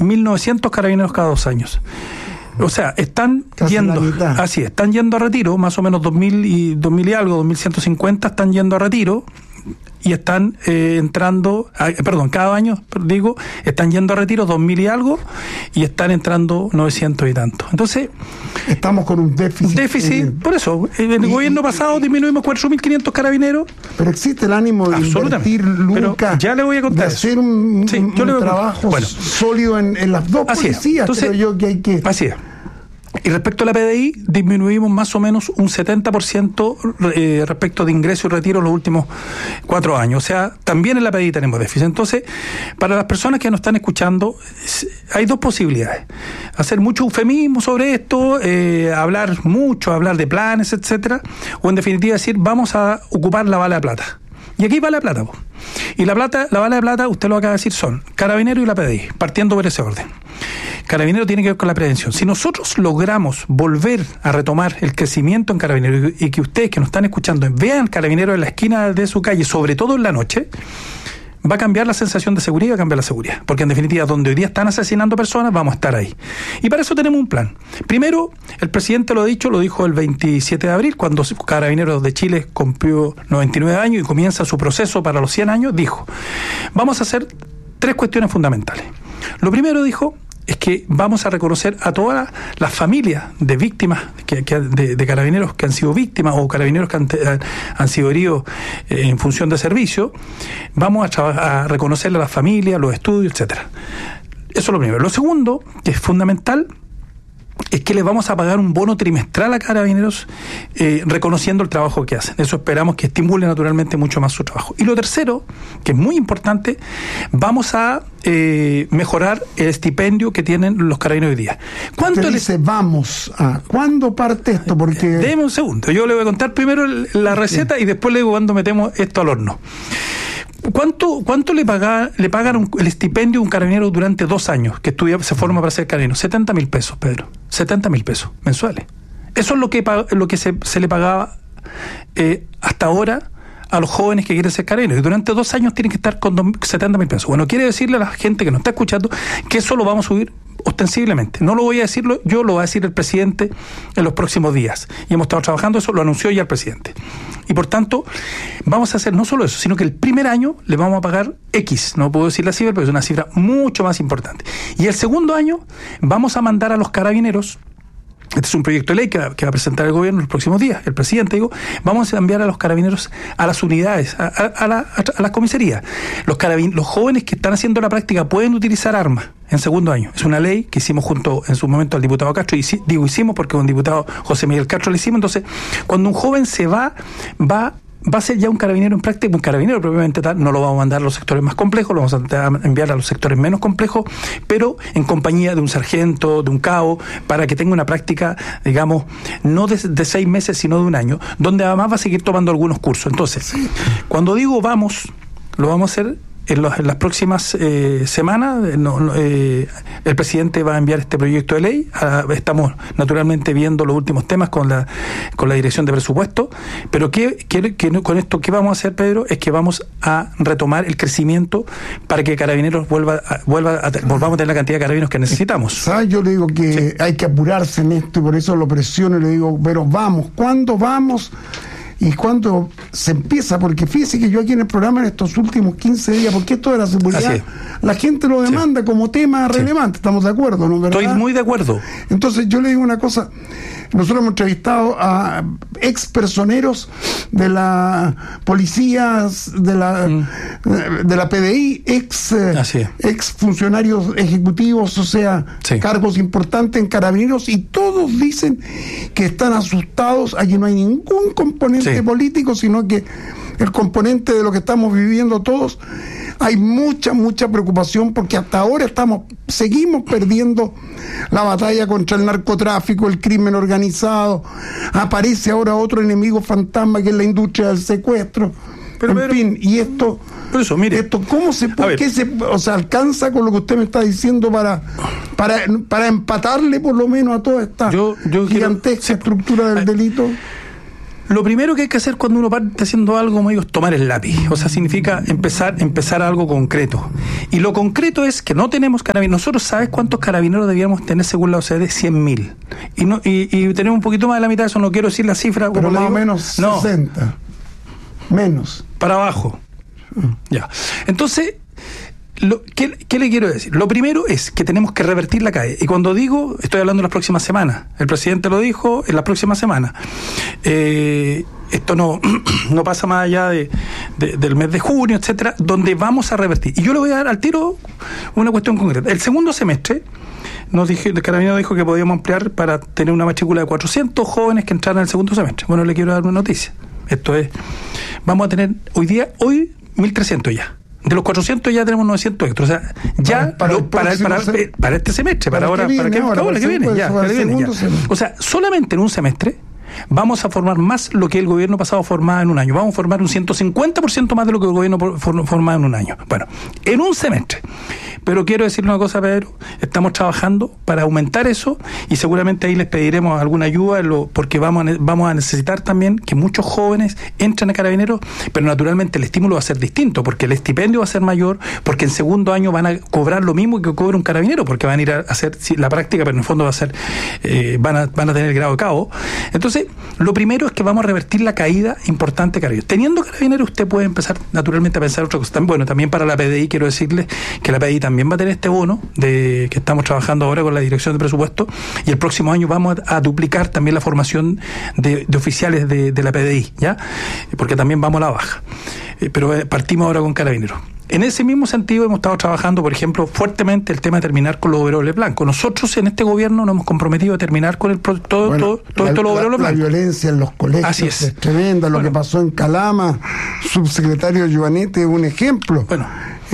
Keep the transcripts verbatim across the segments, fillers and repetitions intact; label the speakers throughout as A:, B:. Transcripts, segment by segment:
A: mil novecientos carabineros cada dos años. O sea, están
B: Casi
A: yendo, así, están yendo a retiro, más o menos dos mil y dos mil y algo, dos mil ciento cincuenta están yendo a retiro. Y están eh, entrando, eh, perdón, cada año, digo, están yendo a retiro dos mil y algo, y están entrando novecientos y tanto. Entonces,
B: estamos con un déficit.
A: Déficit, eh, por eso, en el y, gobierno pasado y, disminuimos cuatro mil quinientos carabineros.
B: Pero existe el ánimo de invertir lucas,
A: ya le voy a contar
B: de hacer un,
A: sí,
B: un,
A: yo
B: un trabajo bueno, sólido en, en las dos policías,
A: Entonces,
B: creo yo que hay que...
A: Así es. Y respecto a la P D I, disminuimos más o menos un setenta por ciento eh, respecto de ingreso y retiro en los últimos cuatro años. O sea, también en la P D I tenemos déficit. Entonces, para las personas que nos están escuchando, hay dos posibilidades. Hacer mucho eufemismo sobre esto, eh, hablar mucho, hablar de planes, etcétera, o en definitiva decir, vamos a ocupar la bala de plata. Y aquí va la plata. Po. Y la plata, la bala de plata, usted lo acaba de decir, son Carabinero y la P D I, partiendo por ese orden. Carabinero tiene que ver con la prevención. Si nosotros logramos volver a retomar el crecimiento en Carabinero y que ustedes que nos están escuchando vean Carabinero en la esquina de su calle, sobre todo en la noche, va a cambiar la sensación de seguridad y va a cambiar la seguridad. Porque en definitiva, donde hoy día están asesinando personas, vamos a estar ahí. Y para eso tenemos un plan. Primero, el presidente lo ha dicho, lo dijo el veintisiete de abril, cuando Carabineros de Chile cumplió noventa y nueve años y comienza su proceso para los cien años, dijo, vamos a hacer tres cuestiones fundamentales. Lo primero, dijo, es que vamos a reconocer a todas las familias de víctimas que, que de, de carabineros que han sido víctimas o carabineros que han, han sido heridos eh, en función de servicio. Vamos a, a reconocerle a las familias, los estudios, etcétera. Eso es lo primero. Lo segundo, que es fundamental, es que les vamos a pagar un bono trimestral a Carabineros eh, reconociendo el trabajo que hacen. Eso esperamos que estimule naturalmente mucho más su trabajo. Y lo tercero, que es muy importante, vamos a eh, mejorar el estipendio que tienen los Carabineros hoy día. ¿Cuánto
B: Usted dice les... vamos a... ¿Cuándo parte esto? Porque...
A: Deme un segundo. Yo le voy a contar primero la receta sí. y después le digo cuándo metemos esto al horno. ¿Cuánto, cuánto le, paga, le pagan un, el estipendio a un carabinero durante dos años que estudia, se forma para ser carabinero? setenta mil pesos, Pedro. setenta mil pesos mensuales. Eso es lo que, lo que se, se le pagaba eh, hasta ahora a los jóvenes que quieren ser carabineros. Y durante dos años tienen que estar con setenta mil pesos. Bueno, quiere decirle a la gente que nos está escuchando que eso lo vamos a subir ostensiblemente. No lo voy a decirlo yo, lo va a decir el presidente en los próximos días. Y hemos estado trabajando eso, lo anunció ya el presidente. Y por tanto, vamos a hacer no solo eso, sino que el primer año le vamos a pagar X. No puedo decir la cifra, pero es una cifra mucho más importante. Y el segundo año vamos a mandar a los carabineros. Este es un proyecto de ley que va, que va a presentar el gobierno en los próximos días. El presidente, digo, vamos a enviar a los carabineros a las unidades, a, a, a, la, a las comisarías. Los, carabin- los jóvenes que están haciendo la práctica pueden utilizar armas en segundo año. Es una ley que hicimos junto en su momento al diputado Castro, y digo hicimos porque con el diputado José Miguel Castro lo hicimos. Entonces, cuando un joven se va, va... va a ser ya un carabinero en práctica, un carabinero propiamente tal, no lo vamos a mandar a los sectores más complejos, lo vamos a enviar a los sectores menos complejos, pero en compañía de un sargento, de un cabo, para que tenga una práctica, digamos, no de, de seis meses, sino de un año, donde además va a seguir tomando algunos cursos. Entonces, sí. Cuando digo vamos, lo vamos a hacer En, los, en las próximas eh, semanas. No, no, eh, el presidente va a enviar este proyecto de ley. Ah, estamos naturalmente viendo los últimos temas con la con la dirección de presupuesto. Pero ¿qué, qué, qué, con esto qué vamos a hacer, Pedro? Es que vamos a retomar el crecimiento para que Carabineros vuelva a, vuelva a, volvamos a tener la cantidad de carabineros que necesitamos.
B: ¿Sabes? Yo le digo que sí. Hay que apurarse en esto y por eso lo presiono y le digo, pero vamos, ¿cuándo vamos? Y cuando se empieza, porque fíjese que yo aquí en el programa en estos últimos quince días, porque esto de la seguridad, la gente lo demanda sí. como tema relevante, sí. Estamos de acuerdo, ¿no? ¿Verdad?
A: Estoy muy de acuerdo.
B: Entonces yo le digo una cosa, nosotros hemos entrevistado a ex personeros de la policía, de la mm. de la P D I, ex, eh, ex funcionarios ejecutivos, o sea, sí. cargos importantes en Carabineros, y todos dicen que están asustados, aquí no hay ningún componente sí. político, sino que el componente de lo que estamos viviendo todos. Hay mucha, mucha preocupación porque hasta ahora estamos, seguimos perdiendo la batalla contra el narcotráfico, el crimen organizado. Aparece ahora otro enemigo fantasma que es la industria del secuestro. Pero, en pero, fin, y esto,
A: eso, mire,
B: esto ¿cómo se puede, qué se, o sea, alcanza con lo que usted me está diciendo para para, para empatarle por lo menos a toda esta
A: yo, yo
B: gigantesca
A: quiero,
B: estructura del
A: ay,
B: delito?
A: Lo primero que hay que hacer cuando uno parte haciendo algo, como digo, es tomar el lápiz. O sea, significa empezar empezar algo concreto. Y lo concreto es que no tenemos carabineros. Nosotros, ¿sabes cuántos carabineros debíamos tener según la O C D? cien mil. Y, no, y, y tenemos un poquito más de la mitad de eso. No quiero decir la cifra.
B: Pero más o menos
A: No.
B: sesenta. Menos.
A: Para abajo. Ya. Entonces... Lo, ¿qué, ¿Qué le quiero decir? Lo primero es que tenemos que revertir la calle. Y cuando digo, estoy hablando de las próximas semanas. El presidente lo dijo en las próximas semanas. Eh, esto no, no pasa más allá de, de, del mes de junio, etcétera, donde vamos a revertir. Y yo le voy a dar al tiro una cuestión concreta. El segundo semestre, nos dije, el Carabinero dijo que podíamos ampliar para tener una matrícula de cuatrocientos jóvenes que entraran en el segundo semestre. Bueno, le quiero dar una noticia. Esto es, vamos a tener hoy día, hoy, mil trescientos ya. De los cuatrocientos ya tenemos novecientos extras. O sea, ya
B: para,
A: lo, para, para, para, para este semestre, para, para ahora,
B: viene,
A: para que,
B: ahora,
A: ahora, que viene, ya,
B: para
A: que viene ya. O sea, solamente en un semestre vamos a formar más lo que el gobierno pasado formaba en un año. Vamos a formar un ciento cincuenta por ciento más de lo que el gobierno formaba en un año. Bueno, en un semestre. Pero quiero decirle una cosa, Pedro, estamos trabajando para aumentar eso y seguramente ahí les pediremos alguna ayuda lo, porque vamos a, vamos a necesitar también que muchos jóvenes entren a Carabineros, pero naturalmente el estímulo va a ser distinto, porque el estipendio va a ser mayor, porque en segundo año van a cobrar lo mismo que cobra un carabinero, porque van a ir a hacer la práctica, pero en el fondo va a ser, eh, van a, van a tener el grado de cabo. Entonces, lo primero es que vamos a revertir la caída importante de Carabineros. Teniendo Carabineros, usted puede empezar naturalmente a pensar otra cosa. Bueno, también para la P D I quiero decirles que la P D I también va a tener este bono de que estamos trabajando ahora con la Dirección de Presupuesto, y el próximo año vamos a, a duplicar también la formación de, de oficiales de, de la P D I, ¿ya? Porque también vamos a la baja. Eh, pero eh, partimos ahora con Carabineros. En ese mismo sentido hemos estado trabajando, por ejemplo, fuertemente el tema de terminar con los overoles blancos. Nosotros en este gobierno nos hemos comprometido a terminar con el todo,
B: bueno,
A: todo, todo
B: la,
A: esto los overoles blancos.
B: La violencia en los colegios
A: Así es.
B: es tremenda. Lo bueno, que pasó en Calama, subsecretario Giovanetti, es un ejemplo.
A: Bueno,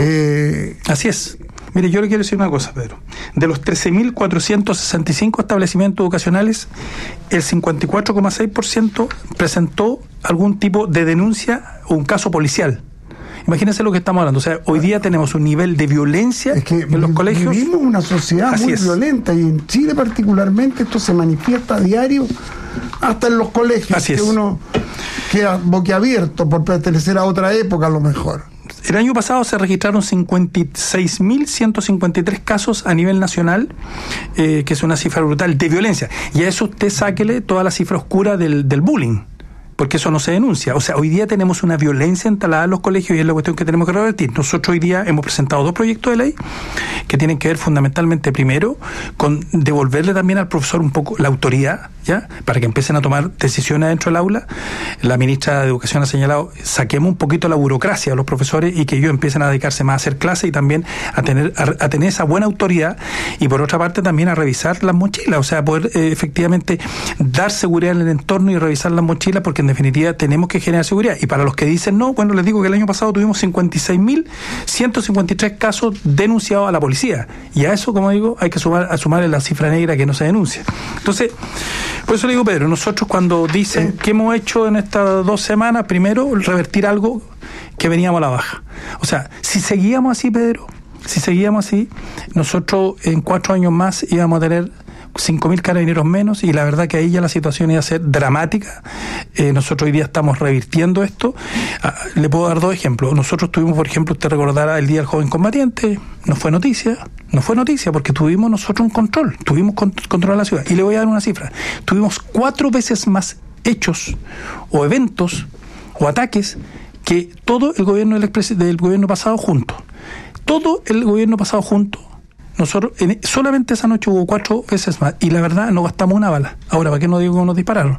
B: eh,
A: así es. Mire, yo le quiero decir una cosa, Pedro. De los trece mil cuatrocientos sesenta y cinco establecimientos educacionales, el cincuenta y cuatro coma seis por ciento presentó algún tipo de denuncia o un caso policial. Imagínense lo que estamos hablando. O sea, hoy día tenemos un nivel de violencia
B: es que
A: en los colegios.
B: Vivimos una sociedad
A: Así
B: muy
A: es.
B: violenta, y en Chile particularmente esto se manifiesta a diario, hasta en los colegios.
A: Así
B: que
A: es.
B: Uno queda boquiabierto por pertenecer a otra época a lo mejor.
A: El año pasado se registraron cincuenta y seis mil ciento cincuenta y tres casos a nivel nacional, eh, que es una cifra brutal de violencia. Y a eso usted sáquele toda la cifra oscura del, del bullying, porque eso no se denuncia. O sea, hoy día tenemos una violencia instalada en los colegios y es la cuestión que tenemos que revertir. Nosotros hoy día hemos presentado dos proyectos de ley que tienen que ver fundamentalmente, primero, con devolverle también al profesor un poco la autoridad, ¿ya? Para que empiecen a tomar decisiones dentro del aula. La ministra de Educación ha señalado, saquemos un poquito la burocracia a los profesores y que ellos empiecen a dedicarse más a hacer clases y también a tener a, a tener esa buena autoridad, y por otra parte también a revisar las mochilas, o sea, poder eh, efectivamente dar seguridad en el entorno y revisar las mochilas, porque en definitiva tenemos que generar seguridad. Y para los que dicen no, bueno, les digo que el año pasado tuvimos cincuenta y seis mil ciento cincuenta y tres casos denunciados a la policía, y a eso, como digo, hay que sumar a sumarle la cifra negra que no se denuncia. Entonces, por eso le digo, Pedro, nosotros cuando dicen que hemos hecho en estas dos semanas, primero, revertir algo que veníamos a la baja. O sea, si seguíamos así, Pedro, si seguíamos así, nosotros en cuatro años más íbamos a tener cinco mil carabineros menos, y la verdad que ahí ya la situación iba a ser dramática. Eh, nosotros hoy día estamos revirtiendo esto. Ah, le puedo dar dos ejemplos. Nosotros tuvimos, por ejemplo, usted recordará el Día del Joven Combatiente, no fue noticia, no fue noticia porque tuvimos nosotros un control, tuvimos con, control de la ciudad. Y le voy a dar una cifra. Tuvimos cuatro veces más hechos o eventos o ataques que todo el gobierno del, del gobierno pasado junto. Todo el gobierno pasado junto. Nosotros, en, solamente esa noche hubo cuatro veces más, y la verdad no gastamos una bala. Ahora, ¿para qué no digo que nos dispararon?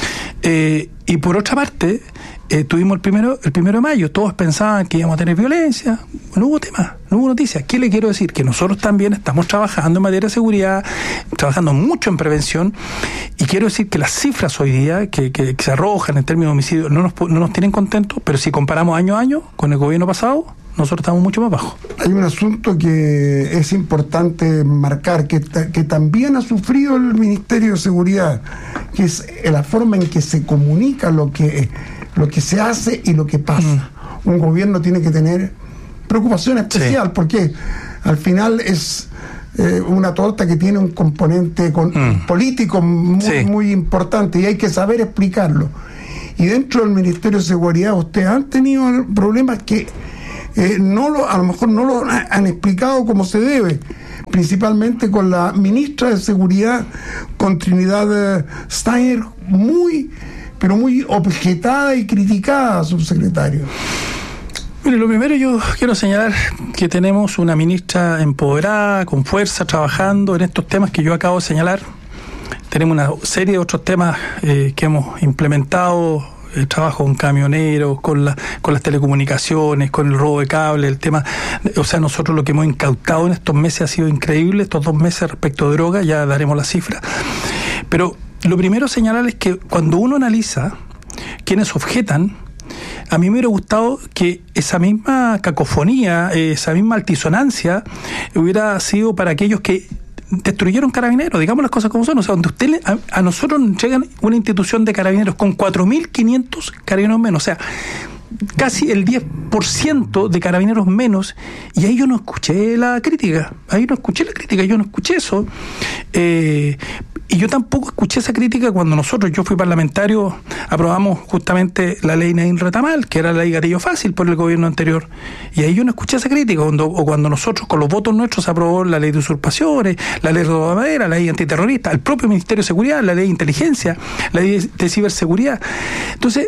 A: Eh, y por otra parte, eh, tuvimos el primero, el primero de mayo, todos pensaban que íbamos a tener violencia, no hubo tema, no hubo noticias. ¿Qué le quiero decir? Que nosotros también estamos trabajando en materia de seguridad, trabajando mucho en prevención, y quiero decir que las cifras hoy día que, que, que se arrojan en términos de homicidios no nos, no nos tienen contentos, pero si comparamos año a año con el gobierno pasado, nosotros estamos mucho más bajos.
B: Hay un asunto que es importante marcar, que, que también ha sufrido el Ministerio de Seguridad, que es la forma en que se comunica lo que, lo que se hace y lo que pasa. Mm. Un gobierno tiene que tener preocupación especial, sí, porque al final es eh, una torta que tiene un componente con, mm. político muy, sí, muy importante, y hay que saber explicarlo. y dentro del Ministerio de Seguridad ustedes han tenido problemas que eh, no lo, a lo mejor no lo han explicado como se debe, principalmente con la ministra de Seguridad, con Trinidad eh, Steiner, muy, pero muy objetada y criticada, subsecretario.
A: Mire, lo primero yo quiero señalar que tenemos una ministra empoderada, con fuerza, trabajando en estos temas que yo acabo de señalar. Tenemos una serie de otros temas eh, que hemos implementado, el trabajo con camioneros, con, la, con las telecomunicaciones, con el robo de cable, el tema, o sea, nosotros lo que hemos incautado en estos meses ha sido increíble, estos dos meses respecto de droga, ya daremos las cifras. Pero lo primero señalar es que cuando uno analiza quienes objetan, a mí me hubiera gustado que esa misma cacofonía, esa misma altisonancia hubiera sido para aquellos que destruyeron Carabineros, digamos las cosas como son. O sea, donde usted le, a, a nosotros nos llegan una institución de Carabineros con cuatro mil quinientos carabineros menos, o sea, casi el diez por ciento de Carabineros menos, y ahí yo no escuché la crítica, ahí no escuché la crítica, yo no escuché eso. Eh, Y yo tampoco escuché esa crítica cuando nosotros, yo fui parlamentario, aprobamos justamente la ley Naín Retamal, que era la ley Gatillo Fácil por el gobierno anterior. Y ahí yo no escuché esa crítica. Cuando, o cuando nosotros, con los votos nuestros, se aprobó la ley de usurpaciones, la ley de madera, la ley antiterrorista, el propio Ministerio de Seguridad, la ley de inteligencia, la ley de, de ciberseguridad. Entonces,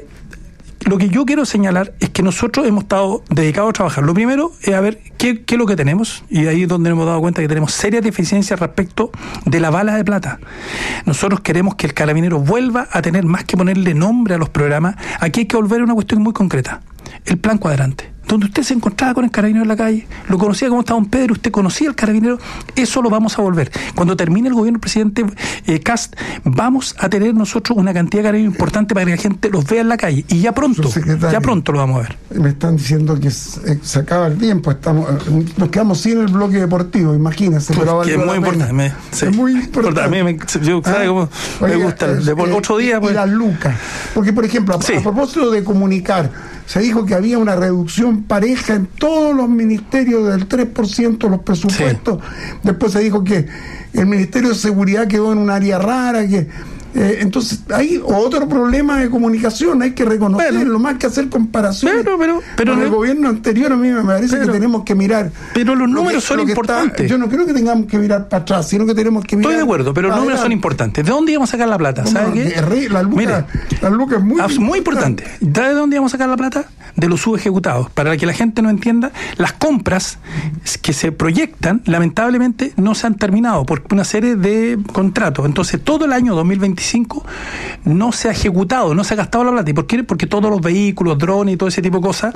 A: lo que yo quiero señalar es que nosotros hemos estado dedicados a trabajar. Lo primero es a ver qué, qué es lo que tenemos, y ahí es donde nos hemos dado cuenta que tenemos serias deficiencias respecto de la bala de plata. Nosotros queremos que el carabinero vuelva a tener, más que ponerle nombre a los programas, aquí hay que volver a una cuestión muy concreta: el plan cuadrante. Donde usted se encontraba con el carabinero en la calle, lo conocía como estaba don Pedro, usted conocía al carabinero, eso lo vamos a volver. Cuando termine el gobierno del presidente eh, Kast, vamos a tener nosotros una cantidad de carabineros importante para que la gente los vea en la calle, y ya pronto, ya pronto lo vamos a ver.
B: Me están diciendo que se, se acaba el tiempo, estamos, nos quedamos sin el bloque deportivo, imagínense.
A: Pues
B: pero
A: que es muy importante, me, sí.
B: es muy importante.
A: A mí me, yo, ¿sabe
B: ah,
A: cómo
B: oiga,
A: me gusta? De por
B: eh,
A: otro día, pues.
B: Y las lucas. Porque, por ejemplo, a, sí. a propósito de comunicar, se dijo que había una reducción pareja en todos los ministerios del tres por ciento de los presupuestos. Sí. Después se dijo que el Ministerio de Seguridad quedó en un área rara, que eh, entonces hay otro problema de comunicación, hay que reconocerlo, bueno, más que hacer comparaciones
A: pero, pero, pero
B: con
A: no,
B: el gobierno anterior. A mí me parece pero, que tenemos que mirar,
A: pero los números que, son importantes.
B: Está, yo no creo que tengamos que mirar para atrás, sino que tenemos que mirar.
A: Estoy de acuerdo, pero los números son importantes. ¿De dónde íbamos a sacar la plata? ¿Sabe qué?
B: La luca, la luca es muy,
A: es muy importante. ¿De dónde íbamos a sacar la plata? De los subejecutados. Para que la gente no entienda, las compras que se proyectan, lamentablemente, no se han terminado por una serie de contratos. Entonces, todo el año dos mil veinticinco no se ha ejecutado, no se ha gastado la plata. ¿Y por qué? Porque todos los vehículos, drones y todo ese tipo de cosas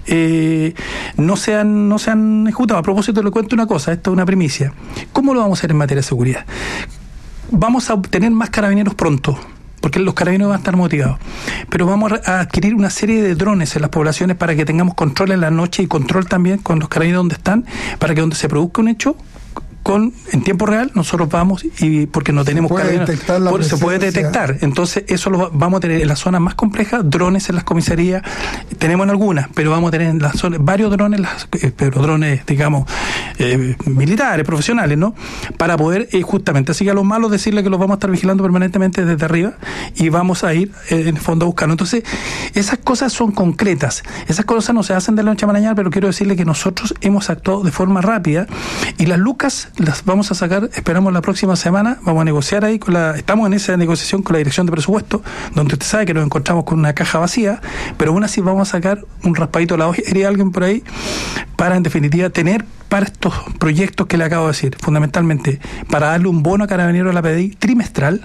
A: eh, no, se han, no se han ejecutado. A propósito, le cuento una cosa, esto es una primicia. ¿Cómo lo vamos a hacer en materia de seguridad? Vamos a obtener más carabineros pronto, porque los carabineros van a estar motivados, pero vamos a adquirir una serie de drones en las poblaciones para que tengamos control en la noche y control también con los carabineros donde están, para que donde se produzca un hecho con en tiempo real nosotros vamos, y porque no tenemos carabineros, se puede detectar. Entonces eso lo vamos a tener en las zonas más complejas, drones en las comisarías, tenemos en algunas, pero vamos a tener en las zonas varios drones, las, eh, pero drones digamos eh, militares, profesionales, ¿no? Para poder eh, justamente, así que a los malos decirle que los vamos a estar vigilando permanentemente desde arriba y vamos a ir eh, en el fondo a buscarlo. Entonces esas cosas son concretas, esas cosas no se hacen de la noche a la mañana, pero quiero decirle que nosotros hemos actuado de forma rápida, y las lucas las vamos a sacar, esperamos la próxima semana, vamos a negociar ahí con la, estamos en esa negociación con la Dirección de Presupuesto, donde usted sabe que nos encontramos con una caja vacía, pero aún así vamos a sacar un raspadito de la hoja, iría alguien por ahí, para en definitiva tener para estos proyectos que le acabo de decir, fundamentalmente para darle un bono a Carabineros de la P D I trimestral,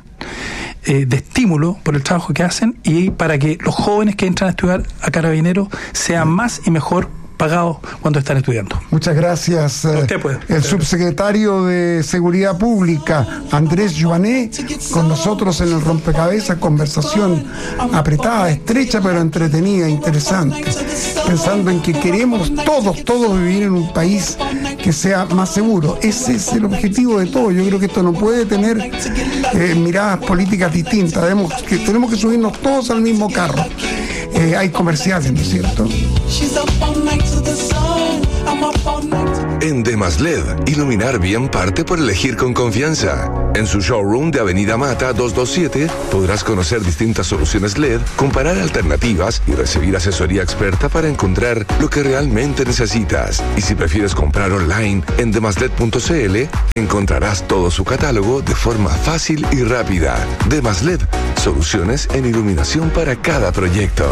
A: eh, de estímulo por el trabajo que hacen, y para que los jóvenes que entran a estudiar a Carabineros sean más y mejor pagados cuando están estudiando.
B: Muchas gracias.
A: Usted puede.
B: El subsecretario de Seguridad Pública, Andrés Joanet, con nosotros en el Rompecabezas, conversación apretada, estrecha, pero entretenida, interesante, pensando en que queremos todos, todos vivir en un país que sea más seguro. Ese es el objetivo de todo. Yo creo que esto no puede tener eh, miradas políticas distintas. Tenemos que, tenemos que subirnos todos al mismo carro. Eh, hay comerciales, ¿no es cierto?
C: En Demaslet, iluminar bien parte por elegir con confianza. En su showroom de Avenida Mata doscientos veintisiete podrás conocer distintas soluciones L E D, comparar alternativas y recibir asesoría experta para encontrar lo que realmente necesitas. Y si prefieres comprar online en demaslet punto c l, encontrarás todo su catálogo de forma fácil y rápida. Demaslet, soluciones en iluminación para cada proyecto.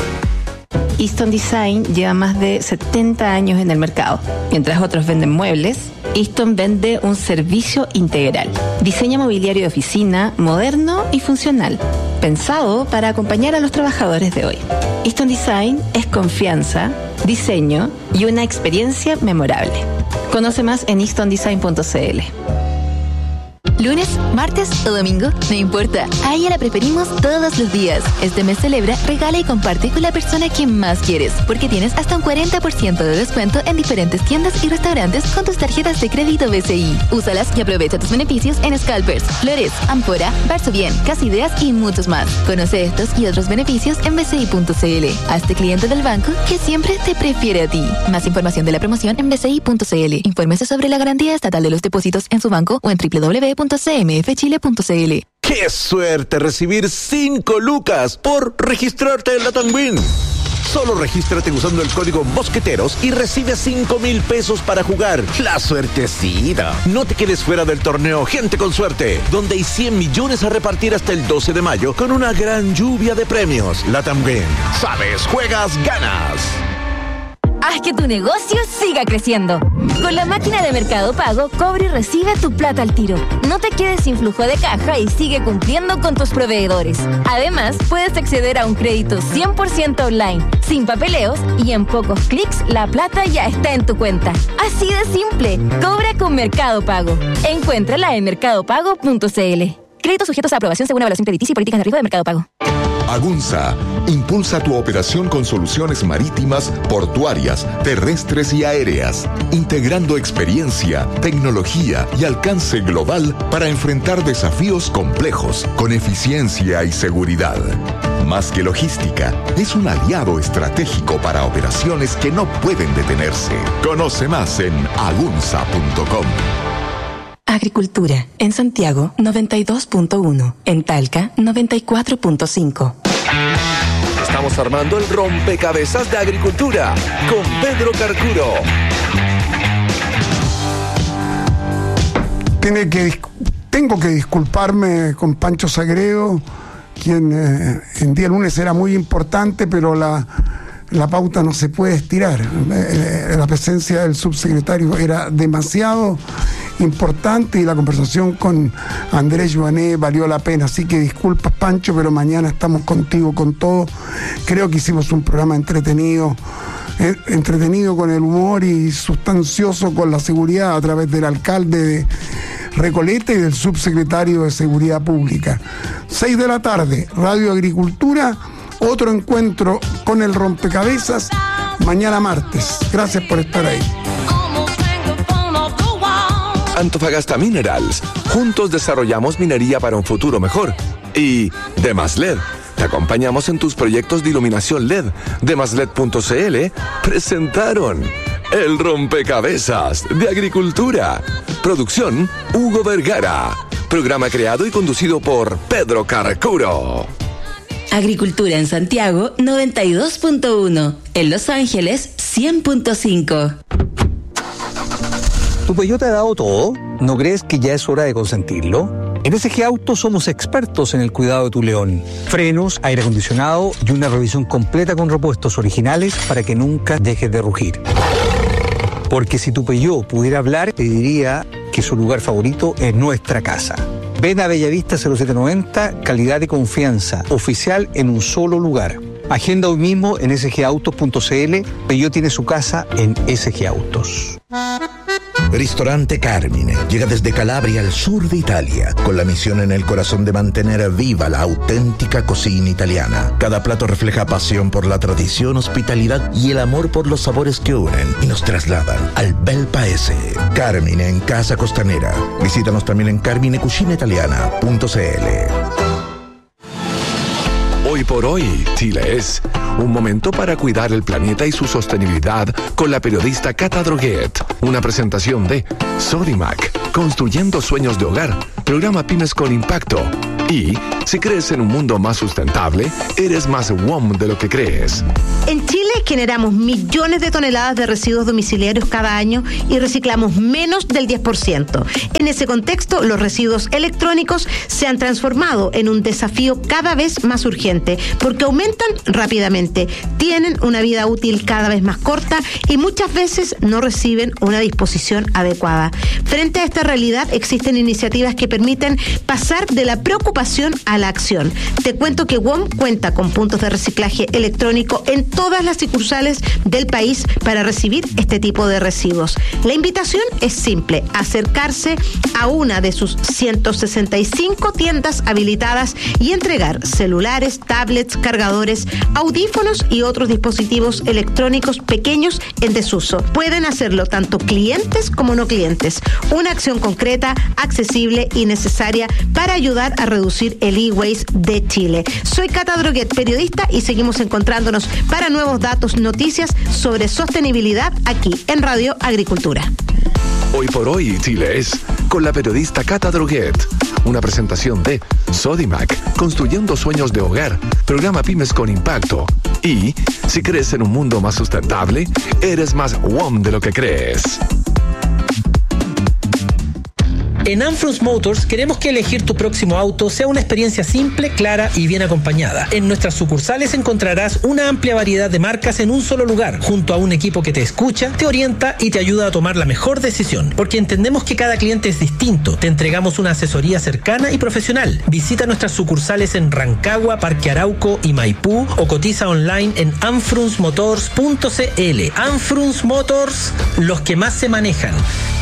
D: Easton Design lleva más de setenta años en el mercado. Mientras otros venden muebles, Easton vende un servicio integral. Diseño mobiliario de oficina, moderno y funcional, pensado para acompañar a los trabajadores de hoy. Easton Design es confianza, diseño y una experiencia memorable. Conoce más en easton design punto c l.
E: Lunes, martes o domingo, no importa. A ella la preferimos todos los días. Este mes celebra, regala y comparte con la persona que más quieres, porque tienes hasta un cuarenta por ciento de descuento en diferentes tiendas y restaurantes con tus tarjetas de crédito B C I. Úsalas y aprovecha tus beneficios en Scalpers, Flores, Ampora, Varsovien, Casa Ideas y muchos más. Conoce estos y otros beneficios en b c i punto c l. Hazte cliente del banco que siempre te prefiere a ti. Más información de la promoción en b c i punto c l. Infórmese sobre la garantía estatal de los depósitos en su banco o en w w w punto c m f chile punto c l.
F: ¡Qué suerte recibir cinco lucas por registrarte en Latam Win! Solo regístrate usando el código Mosqueteros y recibe cinco mil pesos para jugar. ¡La suertecita! No te quedes fuera del torneo Gente con Suerte, donde hay cien millones a repartir hasta el doce de mayo con una gran lluvia de premios. Latam Win. Sabes, juegas, ganas.
G: Haz que tu negocio siga creciendo. Con la máquina de Mercado Pago, cobra y recibe tu plata al tiro. No te quedes sin flujo de caja y sigue cumpliendo con tus proveedores. Además, puedes acceder a un crédito cien por ciento online, sin papeleos, y en pocos clics la plata ya está en tu cuenta. Así de simple. Cobra con Mercado Pago. Encuéntrala en mercado pago punto c l. Créditos sujetos a aprobación según evaluación crediticia y políticas de riesgo de Mercado Pago.
H: Agunza impulsa tu operación con soluciones marítimas, portuarias, terrestres y aéreas, integrando experiencia, tecnología y alcance global para enfrentar desafíos complejos con eficiencia y seguridad. Más que logística, es un aliado estratégico para operaciones que no pueden detenerse. Conoce más en agunza punto com.
D: Agricultura. En Santiago, noventa y dos punto uno. En Talca, noventa y cuatro punto cinco.
C: Estamos armando el rompecabezas de agricultura con Pedro Carcuro.
B: Tiene que, tengo que disculparme con Pancho Sagredo, quien eh, en día lunes era muy importante, pero la... la pauta no se puede estirar. Eh, la presencia del subsecretario era demasiado importante y la conversación con Andrés Joané valió la pena. Así que disculpas, Pancho, pero mañana estamos contigo con todo. Creo que hicimos un programa entretenido, eh, entretenido con el humor y sustancioso con la seguridad a través del alcalde de Recoleta y del subsecretario de Seguridad Pública. Seis de la tarde, Radio Agricultura. Otro encuentro con el rompecabezas mañana martes. Gracias por estar ahí.
C: Antofagasta Minerals. Juntos desarrollamos minería para un futuro mejor. Y Demaslet. Te acompañamos en tus proyectos de iluminación L E D. Demaslet punto c l presentaron el rompecabezas de agricultura. Producción Hugo Vergara. Programa creado y conducido por Pedro Carcuro.
D: Agricultura en Santiago, noventa y dos punto uno. En Los Ángeles, cien punto cinco.
I: ¿Tu Peugeot te ha dado todo? ¿No crees que ya es hora de consentirlo? En S G Autos somos expertos en el cuidado de tu León. Frenos, aire acondicionado y una revisión completa con repuestos originales para que nunca dejes de rugir. Porque si tu Peugeot pudiera hablar, te diría que su lugar favorito es nuestra casa. Ven a Bellavista cero siete noventa, calidad y confianza, oficial en un solo lugar. Agenda hoy mismo en s g autos punto c l. Peugeot tiene su casa en S G Autos.
J: Ristorante Carmine llega desde Calabria al sur de Italia, con la misión en el corazón de mantener viva la auténtica cocina italiana. Cada plato refleja pasión por la tradición, hospitalidad y el amor por los sabores que unen y nos trasladan al bel paese. Carmine en Casa Costanera. Visítanos también en carmine cucina italiana punto c l.
C: Hoy Hoy por hoy, Chile es un momento para cuidar el planeta y su sostenibilidad con la periodista Cata Droguet. Una presentación de Sodimac, construyendo sueños de hogar, programa Pymes con Impacto. Y si crees en un mundo más sustentable, eres más W O M de lo que crees.
K: En Chile generamos millones de toneladas de residuos domiciliarios cada año y reciclamos menos del diez por ciento. En ese contexto, los residuos electrónicos se han transformado en un desafío cada vez más urgente porque aumentan rápidamente, tienen una vida útil cada vez más corta y muchas veces no reciben una disposición adecuada. Frente a esta realidad, existen iniciativas que permiten pasar de la preocupación a la acción. Te cuento que W O M cuenta con puntos de reciclaje electrónico en todas las sucursales del país para recibir este tipo de residuos. La invitación es simple: acercarse a una de sus ciento sesenta y cinco tiendas habilitadas y entregar celulares, tablets, cargadores, audífonos y otros dispositivos electrónicos pequeños en desuso. Pueden hacerlo tanto clientes como no clientes. Una acción concreta, accesible y necesaria para ayudar a reducir el e-waste de Chile. Soy Cata Droguet, periodista, y seguimos encontrándonos para nuevos datos, noticias sobre sostenibilidad aquí en Radio Agricultura.
C: Hoy por hoy, Chile es con la periodista Cata Droguet. Una presentación de Sodimac, construyendo sueños de hogar, programa Pymes con Impacto. Y si crees en un mundo más sustentable, eres más W O M de lo que crees.
L: En Anfrunz Motors queremos que elegir tu próximo auto sea una experiencia simple, clara y bien acompañada. En nuestras sucursales encontrarás una amplia variedad de marcas en un solo lugar, junto a un equipo que te escucha, te orienta y te ayuda a tomar la mejor decisión. Porque entendemos que cada cliente es distinto. Te entregamos una asesoría cercana y profesional. Visita nuestras sucursales en Rancagua, Parque Arauco y Maipú o cotiza online en anfrunz motors punto c l. Anfrunz Motors, los que más se manejan.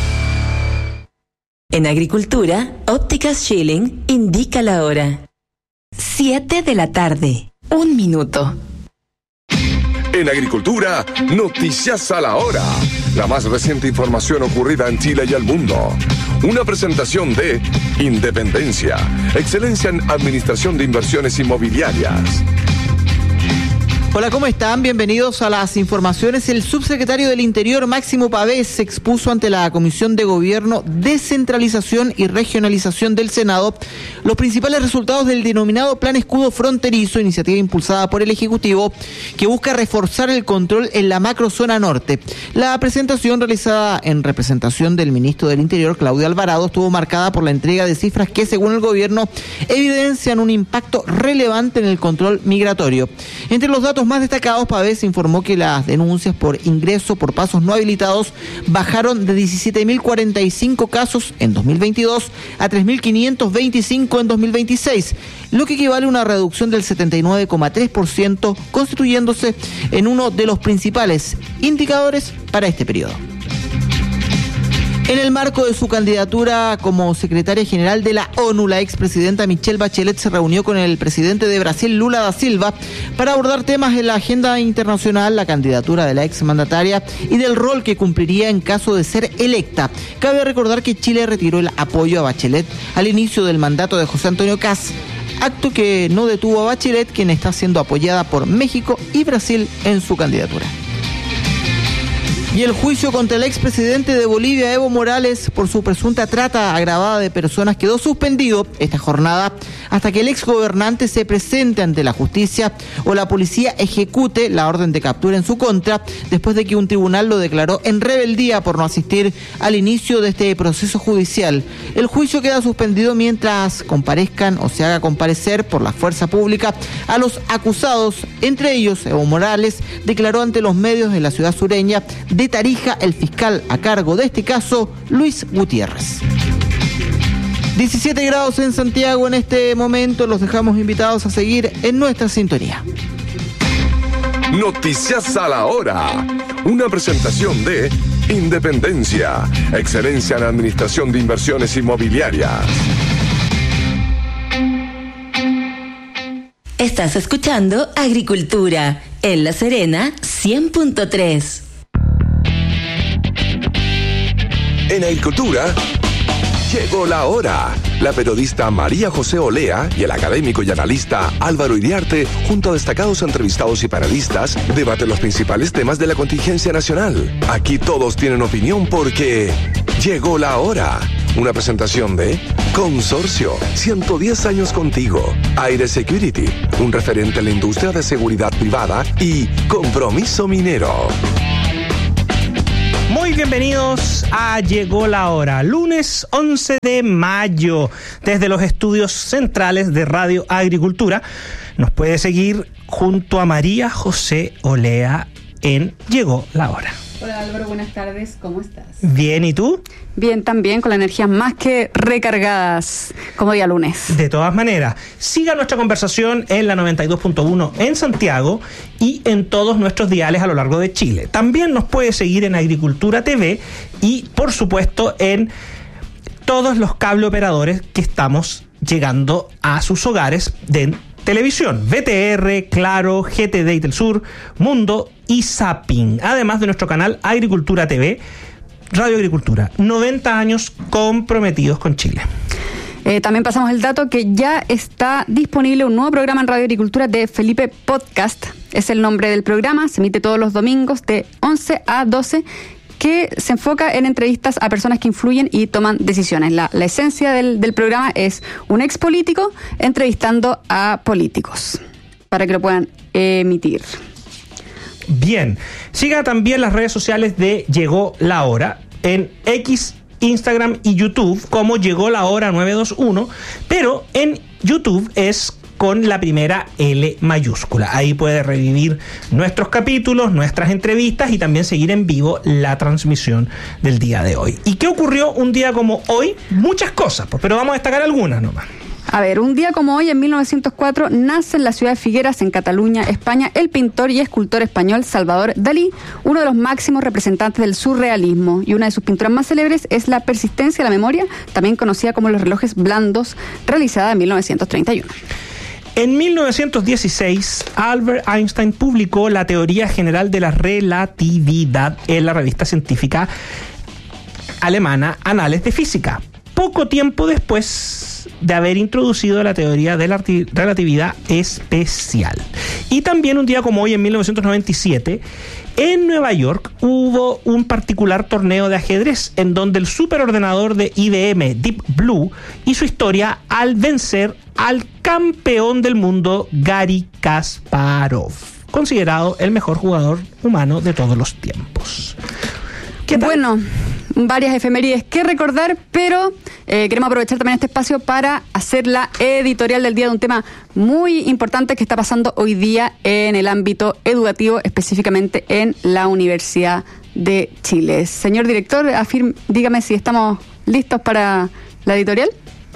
D: En Agricultura, Ópticas Schilling indica la hora. Siete de la tarde. Un minuto.
C: En Agricultura, noticias a la hora. La más reciente información ocurrida en Chile y el mundo. Una presentación de Independencia, excelencia en administración de inversiones inmobiliarias.
M: Hola, ¿cómo están? Bienvenidos a las informaciones. El subsecretario del Interior, Máximo Pavés, se expuso ante la Comisión de Gobierno, Descentralización y Regionalización del Senado los principales resultados del denominado Plan Escudo Fronterizo, iniciativa impulsada por el Ejecutivo, que busca reforzar el control en la macrozona norte. La presentación, realizada en representación del ministro del Interior, Claudio Alvarado, estuvo marcada por la entrega de cifras que, según el gobierno, evidencian un impacto relevante en el control migratorio. Entre los datos más destacados, Pavés informó que las denuncias por ingreso por pasos no habilitados bajaron de diecisiete mil cuarenta y cinco casos en dos mil veintidós a tres mil quinientos veinticinco en dos mil veintiséis, lo que equivale a una reducción del setenta y nueve coma tres por ciento, constituyéndose en uno de los principales indicadores para este periodo. En el marco de su candidatura como secretaria general de la ONU, la expresidenta Michelle Bachelet se reunió con el presidente de Brasil, Lula da Silva, para abordar temas en la agenda internacional, la candidatura de la exmandataria y del rol que cumpliría en caso de ser electa. Cabe recordar que Chile retiró el apoyo a Bachelet al inicio del mandato de José Antonio Kast, acto que no detuvo a Bachelet, quien está siendo apoyada por México y Brasil en su candidatura. Y el juicio contra el expresidente de Bolivia, Evo Morales, por su presunta trata agravada de personas quedó suspendido esta jornada hasta que el exgobernante se presente ante la justicia o la policía ejecute la orden de captura en su contra, después de que un tribunal lo declaró en rebeldía por no asistir al inicio de este proceso judicial. El juicio queda suspendido mientras comparezcan o se haga comparecer por la fuerza pública a los acusados. Entre ellos, Evo Morales declaró ante los medios de la ciudad sureña de Tarija el fiscal a cargo de este caso, Luis Gutiérrez. diecisiete grados en Santiago en este momento. Los dejamos invitados a seguir en nuestra sintonía.
C: Noticias a la hora. Una presentación de Independencia, excelencia en administración de inversiones inmobiliarias.
D: Estás escuchando Agricultura en La Serena cien punto tres.
C: En Agricultura, Llegó la hora. La periodista María José Olea y el académico y analista Álvaro Iriarte, junto a destacados entrevistados y panelistas, debaten los principales temas de la contingencia nacional. Aquí todos tienen opinión porque llegó la hora. Una presentación de Consorcio, ciento diez años contigo, Aire Security, un referente en la industria de seguridad privada, y Compromiso Minero.
N: Muy bienvenidos a Llegó la Hora, lunes once de mayo, desde los estudios centrales de Radio Agricultura. Nos puede seguir junto a María José Olea en Llegó la Hora.
O: Hola Álvaro, buenas tardes, ¿cómo estás?
N: Bien, ¿y tú?
O: Bien, también, con las energías más que recargadas, como día lunes.
N: De todas maneras, siga nuestra conversación en la noventa y dos punto uno en Santiago y en todos nuestros diales a lo largo de Chile. También nos puede seguir en Agricultura T V y, por supuesto, en todos los cable operadores que estamos llegando a sus hogares de televisión, V T R, Claro, G T D y Telsur, Mundo y Zapping, además de nuestro canal Agricultura T V, Radio Agricultura, noventa años comprometidos con Chile.
O: Eh, también pasamos el dato que ya está disponible un nuevo programa en Radio Agricultura de Felipe Podcast, es el nombre del programa, se emite todos los domingos de once a doce, que se enfoca en entrevistas a personas que influyen y toman decisiones. La, la esencia del, del programa es un ex político entrevistando a políticos para que lo puedan emitir.
N: Bien, siga también las redes sociales de Llegó la Hora en X, Instagram y YouTube como Llegó la Hora nueve dos uno, pero en YouTube es con la primera L mayúscula. Ahí puede revivir nuestros capítulos, nuestras entrevistas y también seguir en vivo la transmisión del día de hoy. ¿Y qué ocurrió un día como hoy? Muchas cosas, pues, pero vamos a destacar algunas nomás.
O: A ver, un día como hoy, en mil novecientos cuatro, nace en la ciudad de Figueras, en Cataluña, España, el pintor y escultor español Salvador Dalí, uno de los máximos representantes del surrealismo, y una de sus pinturas más célebres es La persistencia de la memoria, también conocida como Los relojes blandos, realizada en mil novecientos treinta y uno.
N: En mil novecientos dieciséis, Albert Einstein publicó la teoría general de la relatividad en la revista científica alemana Anales de Física, poco tiempo después de haber introducido la teoría de la relatividad especial. Y también un día como hoy, en mil novecientos noventa y siete, en Nueva York hubo un particular torneo de ajedrez en donde el superordenador de I B M, Deep Blue, hizo historia al vencer al campeón del mundo Garry Kasparov, considerado el mejor jugador humano de todos los tiempos.
O: ¿Qué tal? Bueno, varias efemérides que recordar, pero eh, queremos aprovechar también este espacio para hacer la editorial del día de un tema muy importante que está pasando hoy día en el ámbito educativo, específicamente en la Universidad de Chile. Señor director, afirme, dígame si estamos listos para la editorial.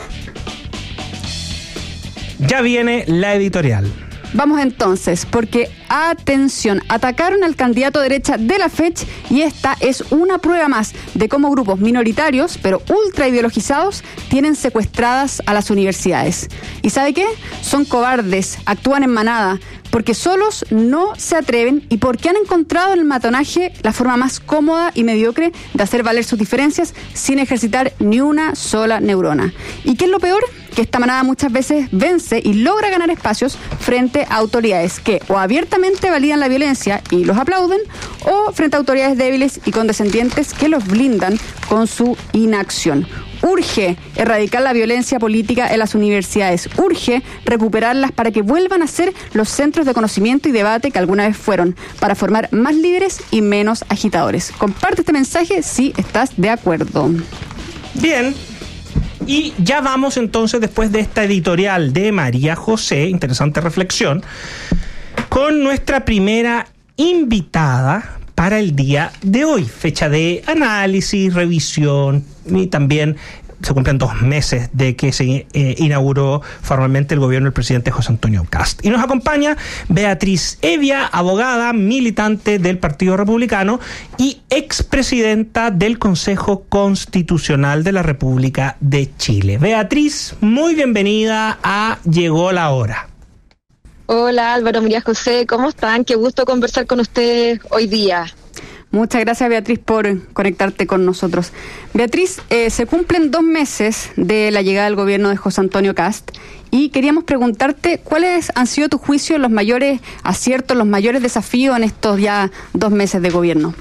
N: Ya viene la editorial.
O: Vamos entonces, porque atención, atacaron al candidato derecha de la F E C H y esta es una prueba más de cómo grupos minoritarios, pero ultra ideologizados, tienen secuestradas a las universidades. ¿Y sabe qué? Son cobardes, actúan en manada, porque solos no se atreven y porque han encontrado en el matonaje la forma más cómoda y mediocre de hacer valer sus diferencias sin ejercitar ni una sola neurona. ¿Y qué es lo peor? Que esta manada muchas veces vence y logra ganar espacios frente a autoridades que o abiertamente validan la violencia y los aplauden, o frente a autoridades débiles y condescendientes que los blindan con su inacción. Urge erradicar la violencia política en las universidades. Urge recuperarlas para que vuelvan a ser los centros de conocimiento y debate que alguna vez fueron, para formar más líderes y menos agitadores. Comparte este mensaje si estás de acuerdo.
N: Bien. Y ya vamos entonces, después de esta editorial de María José, interesante reflexión, con nuestra primera invitada para el día de hoy, fecha de análisis, revisión, y también se cumplen dos meses de que se eh, inauguró formalmente el gobierno del presidente José Antonio Kast. Y nos acompaña Beatriz Evia, abogada, militante del Partido Republicano y expresidenta del Consejo Constitucional de la República de Chile. Beatriz, muy bienvenida a Llegó la Hora.
P: Hola Álvaro, María José, ¿cómo están? Qué gusto conversar con ustedes hoy día.
O: Muchas gracias, Beatriz, por conectarte con nosotros. Beatriz, eh, se cumplen dos meses de la llegada del gobierno de José Antonio Kast y queríamos preguntarte cuáles han sido, a tu juicio, los mayores aciertos, los mayores desafíos en estos ya dos meses de gobierno.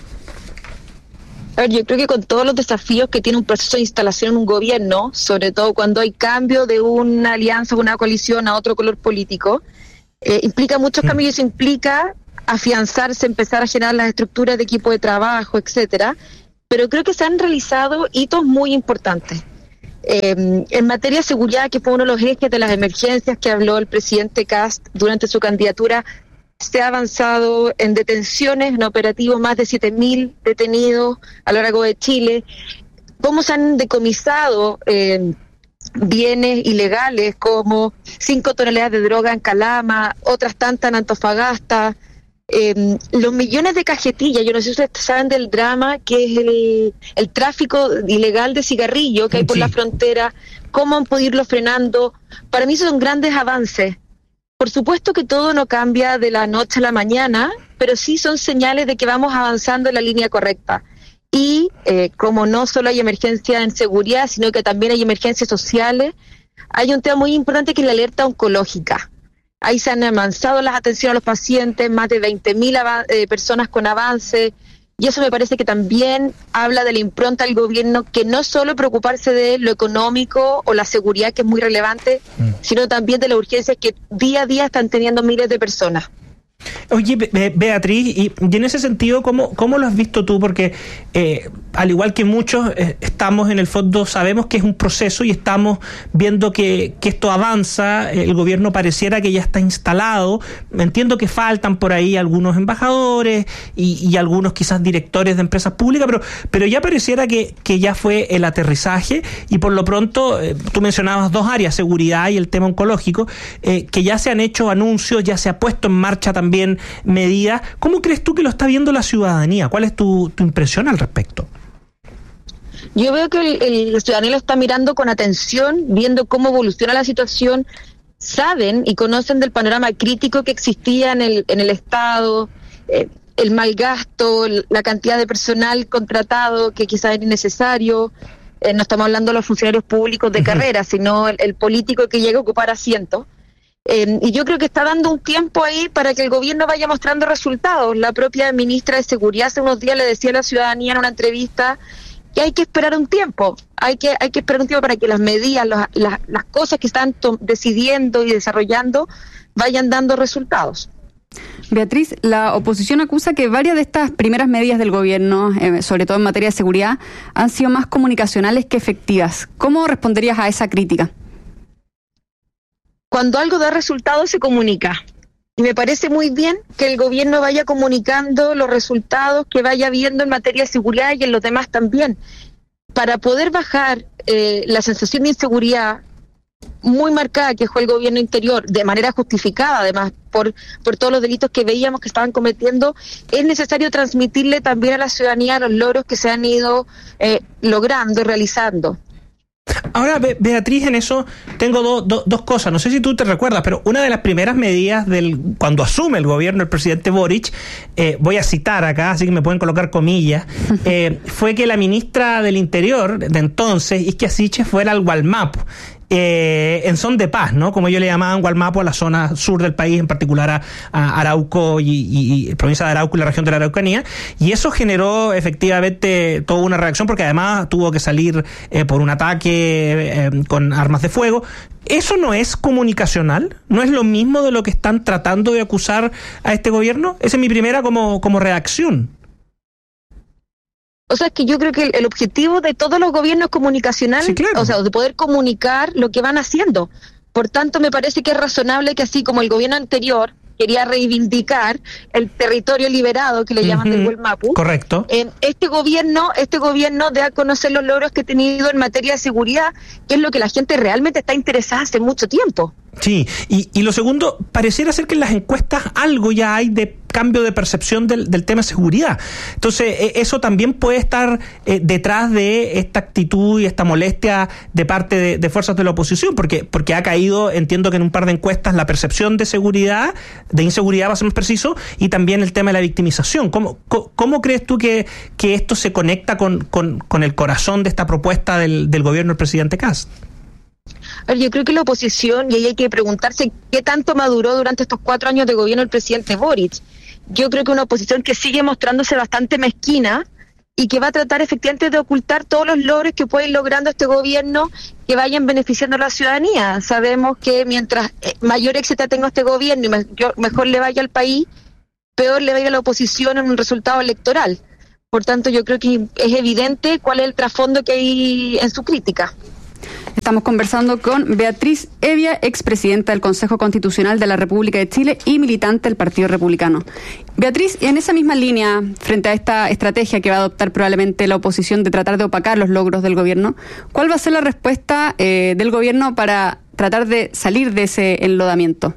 P: A ver, yo creo que con todos los desafíos que tiene un proceso de instalación en un gobierno, sobre todo cuando hay cambio de una alianza, una coalición a otro color político, eh, implica muchos cambios y eso implica afianzarse, empezar a generar las estructuras de equipo de trabajo, etcétera. Pero creo que se han realizado hitos muy importantes. Eh, en materia de seguridad, que fue uno de los ejes de las emergencias que habló el presidente Kast durante su candidatura, se ha avanzado en detenciones, en operativos, más de siete mil detenidos a lo largo de Chile. Cómo se han decomisado eh, bienes ilegales como cinco toneladas de droga en Calama, otras tantas en Antofagasta. Eh, los millones de cajetillas, yo no sé si ustedes saben del drama que es el, el tráfico ilegal de cigarrillo que hay por sí. la frontera, cómo han podido irlo frenando. Para mí son grandes avances. Por supuesto que todo no cambia de la noche a la mañana, pero sí son señales de que vamos avanzando en la línea correcta. Y eh, como no solo hay emergencia en seguridad, sino que también hay emergencias sociales, hay un tema muy importante que es la alerta oncológica. Ahí se han avanzado las atenciones a los pacientes, más de veinte mil eh, personas con avance, y eso me parece que también habla de la impronta del gobierno, que no solo preocuparse de lo económico o la seguridad, que es muy relevante, mm. sino también de las urgencias que día a día están teniendo miles de personas.
N: Oye, Be- Beatriz, y, y en ese sentido, ¿cómo, cómo lo has visto tú? Porque eh, al igual que muchos, eh, estamos en el fondo, sabemos que es un proceso y estamos viendo que, que esto avanza, el gobierno pareciera que ya está instalado. Entiendo que faltan por ahí algunos embajadores y, y algunos quizás directores de empresas públicas, pero, pero ya pareciera que, que ya fue el aterrizaje y por lo pronto, eh, tú mencionabas dos áreas, seguridad y el tema oncológico, eh, que ya se han hecho anuncios, ya se ha puesto en marcha también También medidas. ¿Cómo crees tú que lo está viendo la ciudadanía? ¿Cuál es tu, tu impresión al respecto?
P: Yo veo que el, el, la ciudadanía lo está mirando con atención, viendo cómo evoluciona la situación, saben y conocen del panorama crítico que existía en el, en el Estado, eh, el mal gasto, la cantidad de personal contratado que quizás era innecesario. Eh, no estamos hablando de los funcionarios públicos de uh-huh. carrera, sino el, el político que llega a ocupar asientos. Eh, y yo creo que está dando un tiempo ahí para que el gobierno vaya mostrando resultados. La propia ministra de Seguridad hace unos días le decía a la ciudadanía en una entrevista que hay que esperar un tiempo, hay que hay que esperar un tiempo para que las medidas, los, las, las cosas que están to- decidiendo y desarrollando vayan dando resultados.
O: Beatriz, la oposición acusa que varias de estas primeras medidas del gobierno, eh, sobre todo en materia de seguridad, han sido más comunicacionales que efectivas. ¿Cómo responderías a esa crítica?
P: Cuando algo da resultados se comunica. Y me parece muy bien que el gobierno vaya comunicando los resultados que vaya viendo en materia de seguridad y en los demás también. Para poder bajar eh, la sensación de inseguridad muy marcada que fue el gobierno interior, de manera justificada además, por, por todos los delitos que veíamos que estaban cometiendo, es necesario transmitirle también a la ciudadanía los logros que se han ido eh, logrando y realizando.
N: Ahora, Be- Beatriz, en eso tengo do, do, dos cosas. No sé si tú te recuerdas, pero una de las primeras medidas del cuando asume el gobierno el presidente Boric, eh, voy a citar acá, así que me pueden colocar comillas, eh, fue que la ministra del Interior de entonces, Isquia Siche, fuera al Gualmapu. Eh, en son de paz, ¿no? Como ellos le llamaban Gualmapu a la zona sur del país, en particular a, a Arauco y, y, y provincia de Arauco y la región de la Araucanía, y eso generó efectivamente toda una reacción porque además tuvo que salir eh, por un ataque eh, con armas de fuego. ¿Eso no es comunicacional? ¿No es lo mismo de lo que están tratando de acusar a este gobierno? Esa es mi primera como, como reacción.
P: O sea, es que yo creo que el, el objetivo de todos los gobiernos comunicacionales, sí, claro. o sea, de poder comunicar lo que van haciendo. Por tanto, me parece que es razonable que así como el gobierno anterior quería reivindicar el territorio liberado que le llaman uh-huh. del Gualmapu.
N: Correcto.
P: Eh, este gobierno, este gobierno debe conocer los logros que ha tenido en materia de seguridad, que es lo que la gente realmente está interesada hace mucho tiempo.
N: Sí, y, y lo segundo, pareciera ser que en las encuestas algo ya hay de cambio de percepción del, del tema de seguridad. Entonces, eh, eso también puede estar eh, detrás de esta actitud y esta molestia de parte de, de fuerzas de la oposición, porque, porque ha caído, entiendo que en un par de encuestas, la percepción de seguridad, de inseguridad, va a ser más preciso, y también el tema de la victimización. ¿Cómo, cómo, cómo crees tú que, que esto se conecta con, con, con el corazón de esta propuesta del, del gobierno del presidente Kast?
P: A ver, yo creo que la oposición, y ahí hay que preguntarse qué tanto maduró durante estos cuatro años de gobierno el presidente Boric. Yo creo que una oposición que sigue mostrándose bastante mezquina y que va a tratar efectivamente de ocultar todos los logros que puede ir logrando este gobierno que vayan beneficiando a la ciudadanía. Sabemos que mientras mayor éxito tenga este gobierno y mejor le vaya al país, peor le vaya a la oposición en un resultado electoral. Por tanto, yo creo que es evidente cuál es el trasfondo que hay en su crítica.
O: Estamos conversando con Beatriz Hevia, expresidenta del Consejo Constitucional de la República de Chile y militante del Partido Republicano. Beatriz, en esa misma línea, frente a esta estrategia que va a adoptar probablemente la oposición de tratar de opacar los logros del gobierno, ¿cuál va a ser la respuesta eh, del gobierno para tratar de salir de ese enlodamiento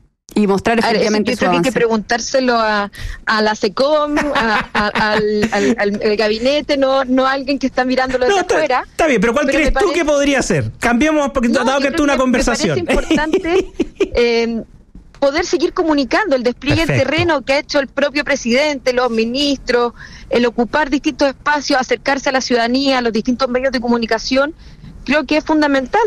O: y mostrar efectivamente
P: ver,
O: su avance?
P: Yo creo que hay que preguntárselo a, a la SECOM, a, a, al, al, al, al gabinete, no, no a alguien que está mirándolo desde
N: no, está,
P: afuera.
N: Está bien, pero ¿cuál
P: pero
N: crees tú
P: parece...
N: que podría ser? Cambiemos, porque no, dado que esto es una conversación.
P: Me parece importante eh, poder seguir comunicando el despliegue en terreno que ha hecho el propio presidente, los ministros, el ocupar distintos espacios, acercarse a la ciudadanía, a los distintos medios de comunicación, creo que es fundamental.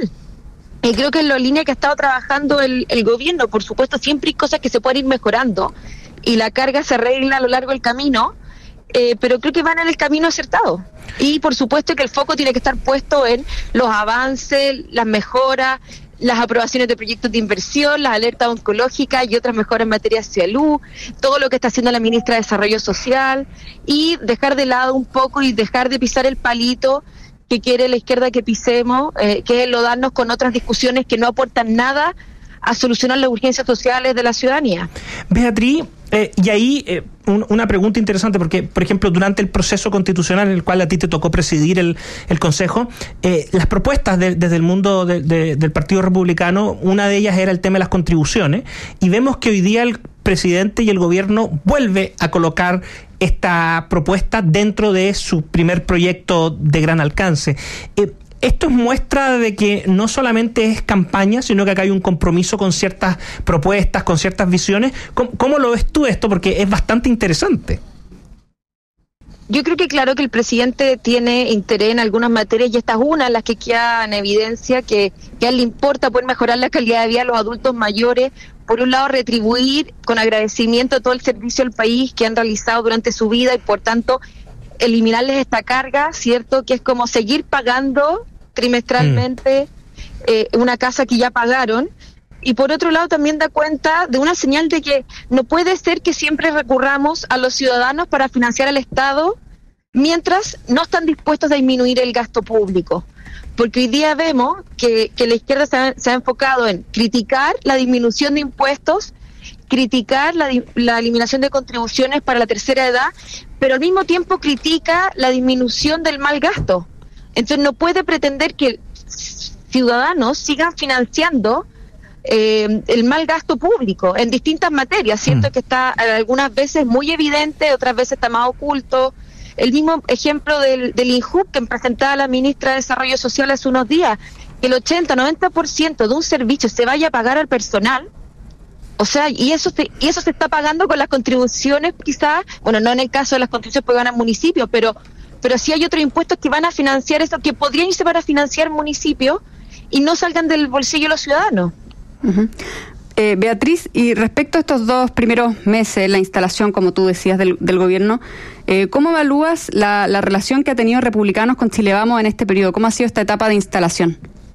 P: Y creo que es la línea que ha estado trabajando el, el gobierno. Por supuesto, siempre hay cosas que se pueden ir mejorando y la carga se arregla a lo largo del camino, eh, pero creo que van en el camino acertado. Y por supuesto que el foco tiene que estar puesto en los avances, las mejoras, las aprobaciones de proyectos de inversión, las alertas oncológicas y otras mejoras en materia de salud, todo lo que está haciendo la ministra de Desarrollo Social, y dejar de lado un poco y dejar de pisar el palito que quiere la izquierda que pisemos, eh, que es lo darnos con otras discusiones que no aportan nada a solucionar las urgencias sociales de la ciudadanía.
N: Beatriz, eh, y ahí eh, un, una pregunta interesante, porque, por ejemplo, durante el proceso constitucional en el cual a ti te tocó presidir el, el Consejo, eh, las propuestas de, desde el mundo de, de, del Partido Republicano, una de ellas era el tema de las contribuciones, y vemos que hoy día el presidente y el gobierno vuelve a colocar esta propuesta dentro de su primer proyecto de gran alcance. Eh, Esto es muestra de que no solamente es campaña, sino que acá hay un compromiso con ciertas propuestas, con ciertas visiones. ¿Cómo, cómo lo ves tú esto? Porque es bastante interesante.
P: Yo creo que claro que el presidente tiene interés en algunas materias y esta es una en las que queda en evidencia que, que a él le importa poder mejorar la calidad de vida de los adultos mayores. Por un lado, retribuir con agradecimiento todo el servicio al país que han realizado durante su vida y por tanto eliminarles esta carga, ¿cierto? Que es como seguir pagando trimestralmente mm. eh, una casa que ya pagaron. Y por otro lado también da cuenta de una señal de que no puede ser que siempre recurramos a los ciudadanos para financiar al Estado mientras no están dispuestos a disminuir el gasto público. Porque hoy día vemos que, que la izquierda se ha, se ha enfocado en criticar la disminución de impuestos, criticar la, la eliminación de contribuciones para la tercera edad, pero al mismo tiempo critica la disminución del mal gasto. Entonces no puede pretender que ciudadanos sigan financiando eh, el mal gasto público en distintas materias, siento mm. que está algunas veces muy evidente, otras veces está más oculto. El mismo ejemplo del, del INJUB que presentaba la ministra de Desarrollo Social hace unos días, que el ochenta, noventa por ciento de un servicio se vaya a pagar al personal. O sea, y eso se, y eso se está pagando con las contribuciones quizás, bueno, no en el caso de las contribuciones que ganan municipios, pero pero sí hay otros impuestos que van a financiar eso, que podrían irse para financiar municipios y no salgan del bolsillo de los ciudadanos.
O: Uh-huh. Eh, Beatriz, y respecto a estos dos primeros meses, la instalación, como tú decías, del, del gobierno, eh, ¿cómo evalúas la, la relación que ha tenido Republicanos con Chile Vamos en este periodo? ¿Cómo ha sido esta etapa de instalación?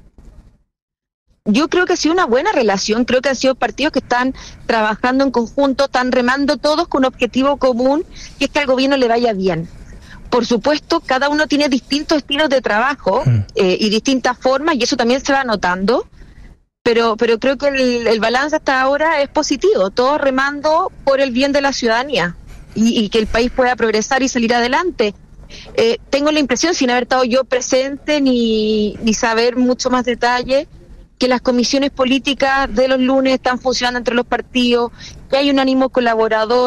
P: Yo creo que ha sido una buena relación, creo que han sido partidos que están trabajando en conjunto, están remando todos con un objetivo común, que es que al gobierno le vaya bien. Por supuesto, cada uno tiene distintos estilos de trabajo eh, y distintas formas, y eso también se va notando, pero pero creo que el, el balance hasta ahora es positivo, todos remando por el bien de la ciudadanía y, y que el país pueda progresar y salir adelante. Eh, tengo la impresión, sin haber estado yo presente ni, ni saber mucho más detalle, que las comisiones políticas de los lunes están funcionando entre los partidos, que hay un ánimo colaborador,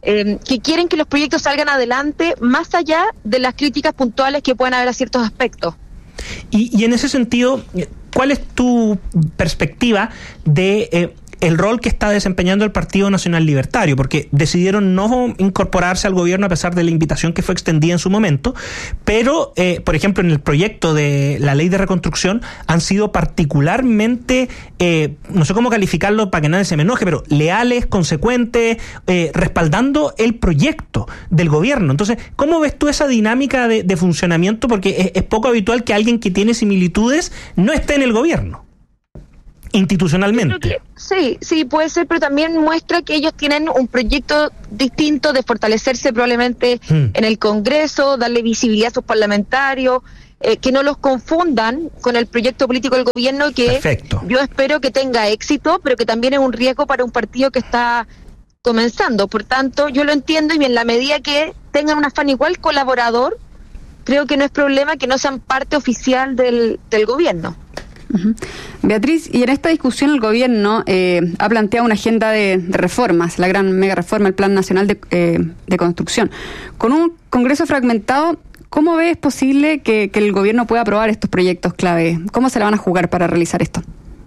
P: eh, que quieren que los proyectos salgan adelante más allá de las críticas puntuales que puedan haber a ciertos aspectos.
N: Y, y en ese sentido, ¿cuál es tu perspectiva de eh, el rol que está desempeñando el Partido Nacional Libertario? Porque decidieron no incorporarse al gobierno a pesar de la invitación que fue extendida en su momento, pero, eh, por ejemplo, en el proyecto de la ley de reconstrucción han sido particularmente, eh, no sé cómo calificarlo para que nadie se me enoje, pero leales, consecuentes, eh, respaldando el proyecto del gobierno. Entonces, ¿cómo ves tú esa dinámica de, de funcionamiento? Porque es, es poco habitual que alguien que tiene similitudes no esté en el gobierno institucionalmente.
P: Que, sí, sí, puede ser, pero también muestra que ellos tienen un proyecto distinto de fortalecerse probablemente mm. en el Congreso, darle visibilidad a sus parlamentarios, eh, que no los confundan con el proyecto político del gobierno, que Perfecto. Yo espero que tenga éxito, pero que también es un riesgo para un partido que está comenzando. Por tanto, yo lo entiendo, y en la medida que tengan un afán igual colaborador, creo que no es problema que no sean parte oficial del, del gobierno.
O: Uh-huh. Beatriz, y en esta discusión el gobierno eh, ha planteado una agenda de, de reformas, la gran mega reforma, el Plan Nacional de, eh, de Construcción. Con un Congreso fragmentado, ¿cómo ves posible que, que el gobierno pueda aprobar estos proyectos clave? ¿Cómo se la van a jugar para realizar esto?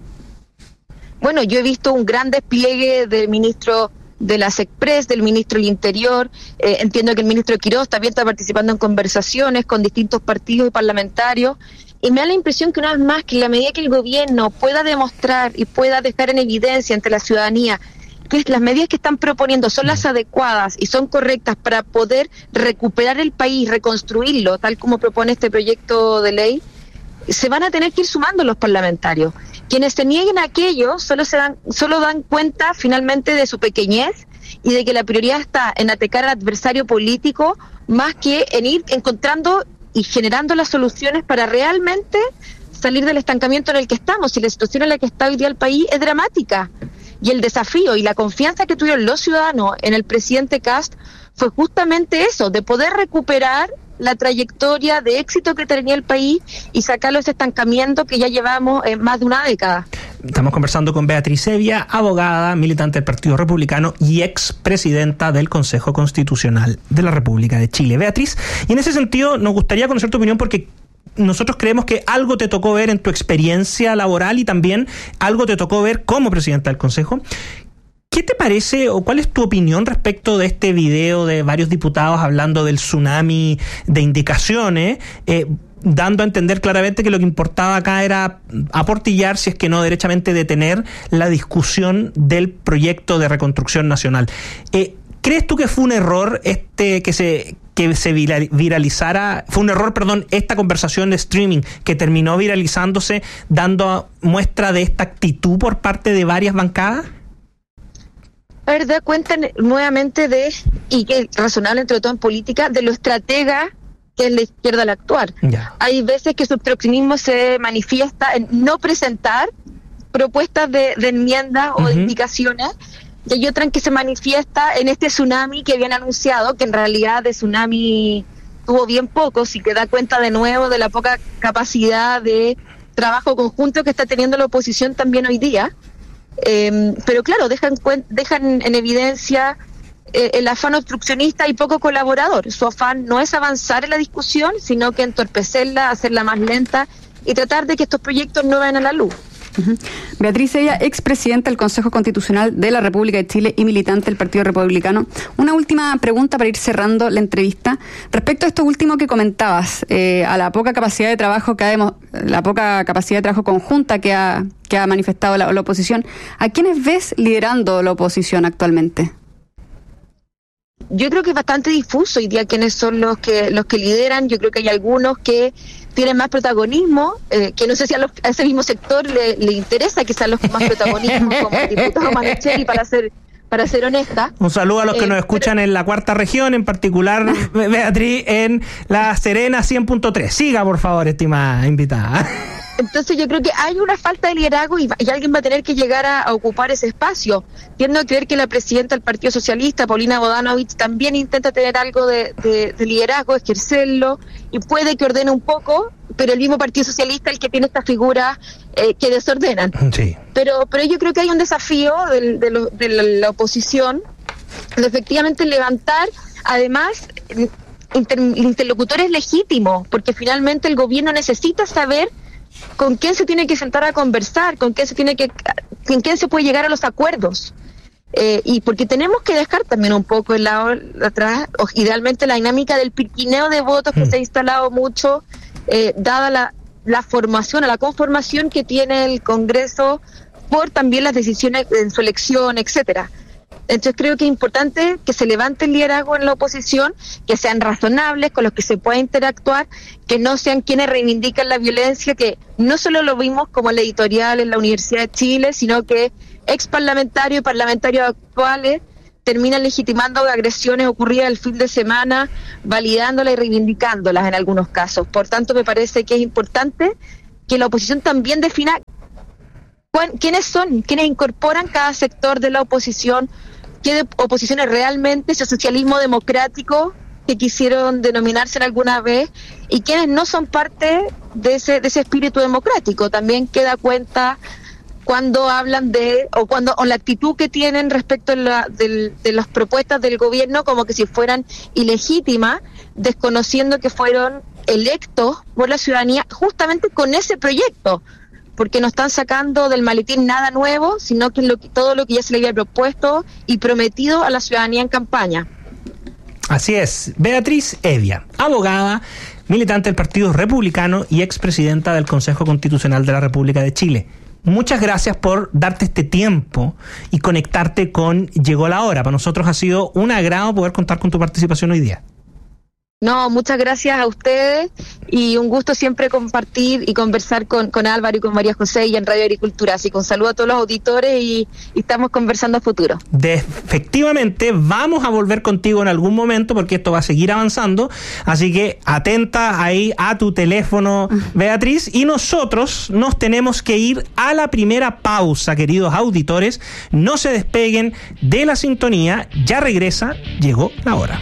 P: Bueno, yo he visto un gran despliegue del ministro de las Express, del ministro del Interior, eh, entiendo que el ministro Quirós también está participando en conversaciones con distintos partidos y parlamentarios, y me da la impresión que una vez más, que en la medida que el gobierno pueda demostrar y pueda dejar en evidencia ante la ciudadanía que las medidas que están proponiendo son las adecuadas y son correctas para poder recuperar el país, reconstruirlo, tal como propone este proyecto de ley, se van a tener que ir sumando los parlamentarios. Quienes se nieguen a aquello solo se dan, solo dan cuenta finalmente de su pequeñez y de que la prioridad está en atacar al adversario político más que en ir encontrando y generando las soluciones para realmente salir del estancamiento en el que estamos. Y la situación en la que está hoy día el país es dramática. Y el desafío y la confianza que tuvieron los ciudadanos en el presidente Kast fue justamente eso, de poder recuperar la trayectoria de éxito que tenía el país y sacarlo de ese estancamiento que ya llevamos en más de una década.
N: Estamos conversando con Beatriz Hevia, abogada, militante del Partido Republicano y expresidenta del Consejo Constitucional de la República de Chile. Beatriz, y en ese sentido nos gustaría conocer tu opinión, porque nosotros creemos que algo te tocó ver en tu experiencia laboral y también algo te tocó ver como presidenta del Consejo. ¿Qué te parece o cuál es tu opinión respecto de este video de varios diputados hablando del tsunami de indicaciones, eh, dando a entender claramente que lo que importaba acá era aportillar, si es que no derechamente detener, la discusión del proyecto de reconstrucción nacional? Eh, ¿Crees tú que fue un error este que se que se viralizara, fue un error, perdón, esta conversación de streaming que terminó viralizándose, dando muestra de esta actitud por parte de varias bancadas?
P: La verdad, cuentan nuevamente de, y que es razonable entre todo en política, de lo estratega que es la izquierda al actuar. Ya. Hay veces que su obstruccionismo se manifiesta en no presentar propuestas de, de enmiendas o uh-huh. de indicaciones, y hay otra en que se manifiesta en este tsunami que habían anunciado, que en realidad de tsunami tuvo bien poco, si que da cuenta de nuevo de la poca capacidad de trabajo conjunto que está teniendo la oposición también hoy día. Eh, pero claro, dejan, dejan en evidencia eh, el afán obstruccionista y poco colaborador. Su afán no es avanzar en la discusión, sino que entorpecerla, hacerla más lenta y tratar de que estos proyectos no vayan a la luz.
O: Uh-huh. Beatriz Hevia, expresidenta del Consejo Constitucional de la República de Chile y militante del Partido Republicano. Una última pregunta para ir cerrando la entrevista. Respecto a esto último que comentabas, eh, a la poca capacidad de trabajo que ha demo, la poca capacidad de trabajo conjunta que ha, que ha manifestado la, la oposición, ¿a quiénes ves liderando la oposición actualmente?
P: Yo creo que es bastante difuso hoy día quiénes son los que los que lideran. Yo creo que hay algunos que tienen más protagonismo, eh, que no sé si a, los, a ese mismo sector le, le interesa que sean los con más protagonismo, como el diputado Manecheri, para ser para ser honesta.
N: Un saludo a los que eh, nos escuchan pero, en la cuarta región, en particular, Beatriz, en La Serena cien punto tres. Siga, por favor, estimada invitada.
P: Entonces yo creo que hay una falta de liderazgo y, y alguien va a tener que llegar a, a ocupar ese espacio. Tiendo a creer que la presidenta del Partido Socialista, Paulina Bodanovich, también intenta tener algo de, de, de liderazgo, ejercerlo, y puede que ordene un poco, pero el mismo Partido Socialista es el que tiene estas figuras eh, que desordenan. Sí. Pero pero yo creo que hay un desafío de, de, lo, de la, la oposición de efectivamente levantar, además, inter, interlocutores legítimos, porque finalmente el gobierno necesita saber con quién se tiene que sentar a conversar, con quién se tiene que, con quién se puede llegar a los acuerdos. Eh, y porque tenemos que dejar también un poco el lado atrás, o, idealmente la dinámica del pirquineo de votos que mm. se ha instalado mucho, eh, dada la, la formación, la conformación que tiene el Congreso por también las decisiones en su elección, etcétera. Entonces creo que es importante que se levante el liderazgo en la oposición, que sean razonables, con los que se pueda interactuar, que no sean quienes reivindican la violencia, que no solo lo vimos como el editorial en la Universidad de Chile, sino que ex parlamentarios y parlamentarios actuales terminan legitimando agresiones ocurridas el fin de semana, validándolas y reivindicándolas en algunos casos. Por tanto, me parece que es importante que la oposición también defina quiénes son, quiénes incorporan cada sector de la oposición, qué de oposiciones realmente, ese socialismo democrático que quisieron denominarse alguna vez, y quienes no son parte de ese, de ese espíritu democrático. También queda cuenta cuando hablan de, o cuando o la actitud que tienen respecto a la, de, de las propuestas del gobierno, como que si fueran ilegítimas, desconociendo que fueron electos por la ciudadanía justamente con ese proyecto, porque no están sacando del maletín nada nuevo, sino que, lo que todo lo que ya se le había propuesto y prometido a la ciudadanía en campaña.
N: Así es. Beatriz Hevia, abogada, militante del Partido Republicano y expresidenta del Consejo Constitucional de la República de Chile. Muchas gracias por darte este tiempo y conectarte con Llegó la Hora. Para nosotros ha sido un agrado poder contar con tu participación hoy día.
P: No, muchas gracias a ustedes y un gusto siempre compartir y conversar con, con Álvaro y con María José y en Radio Agricultura. Así que un saludo a todos los auditores y, y estamos conversando a futuro.
N: De, efectivamente, vamos a volver contigo en algún momento porque esto va a seguir avanzando. Así que atenta ahí a tu teléfono, Beatriz. Y nosotros nos tenemos que ir a la primera pausa, queridos auditores. No se despeguen de la sintonía. Ya regresa, llegó la hora.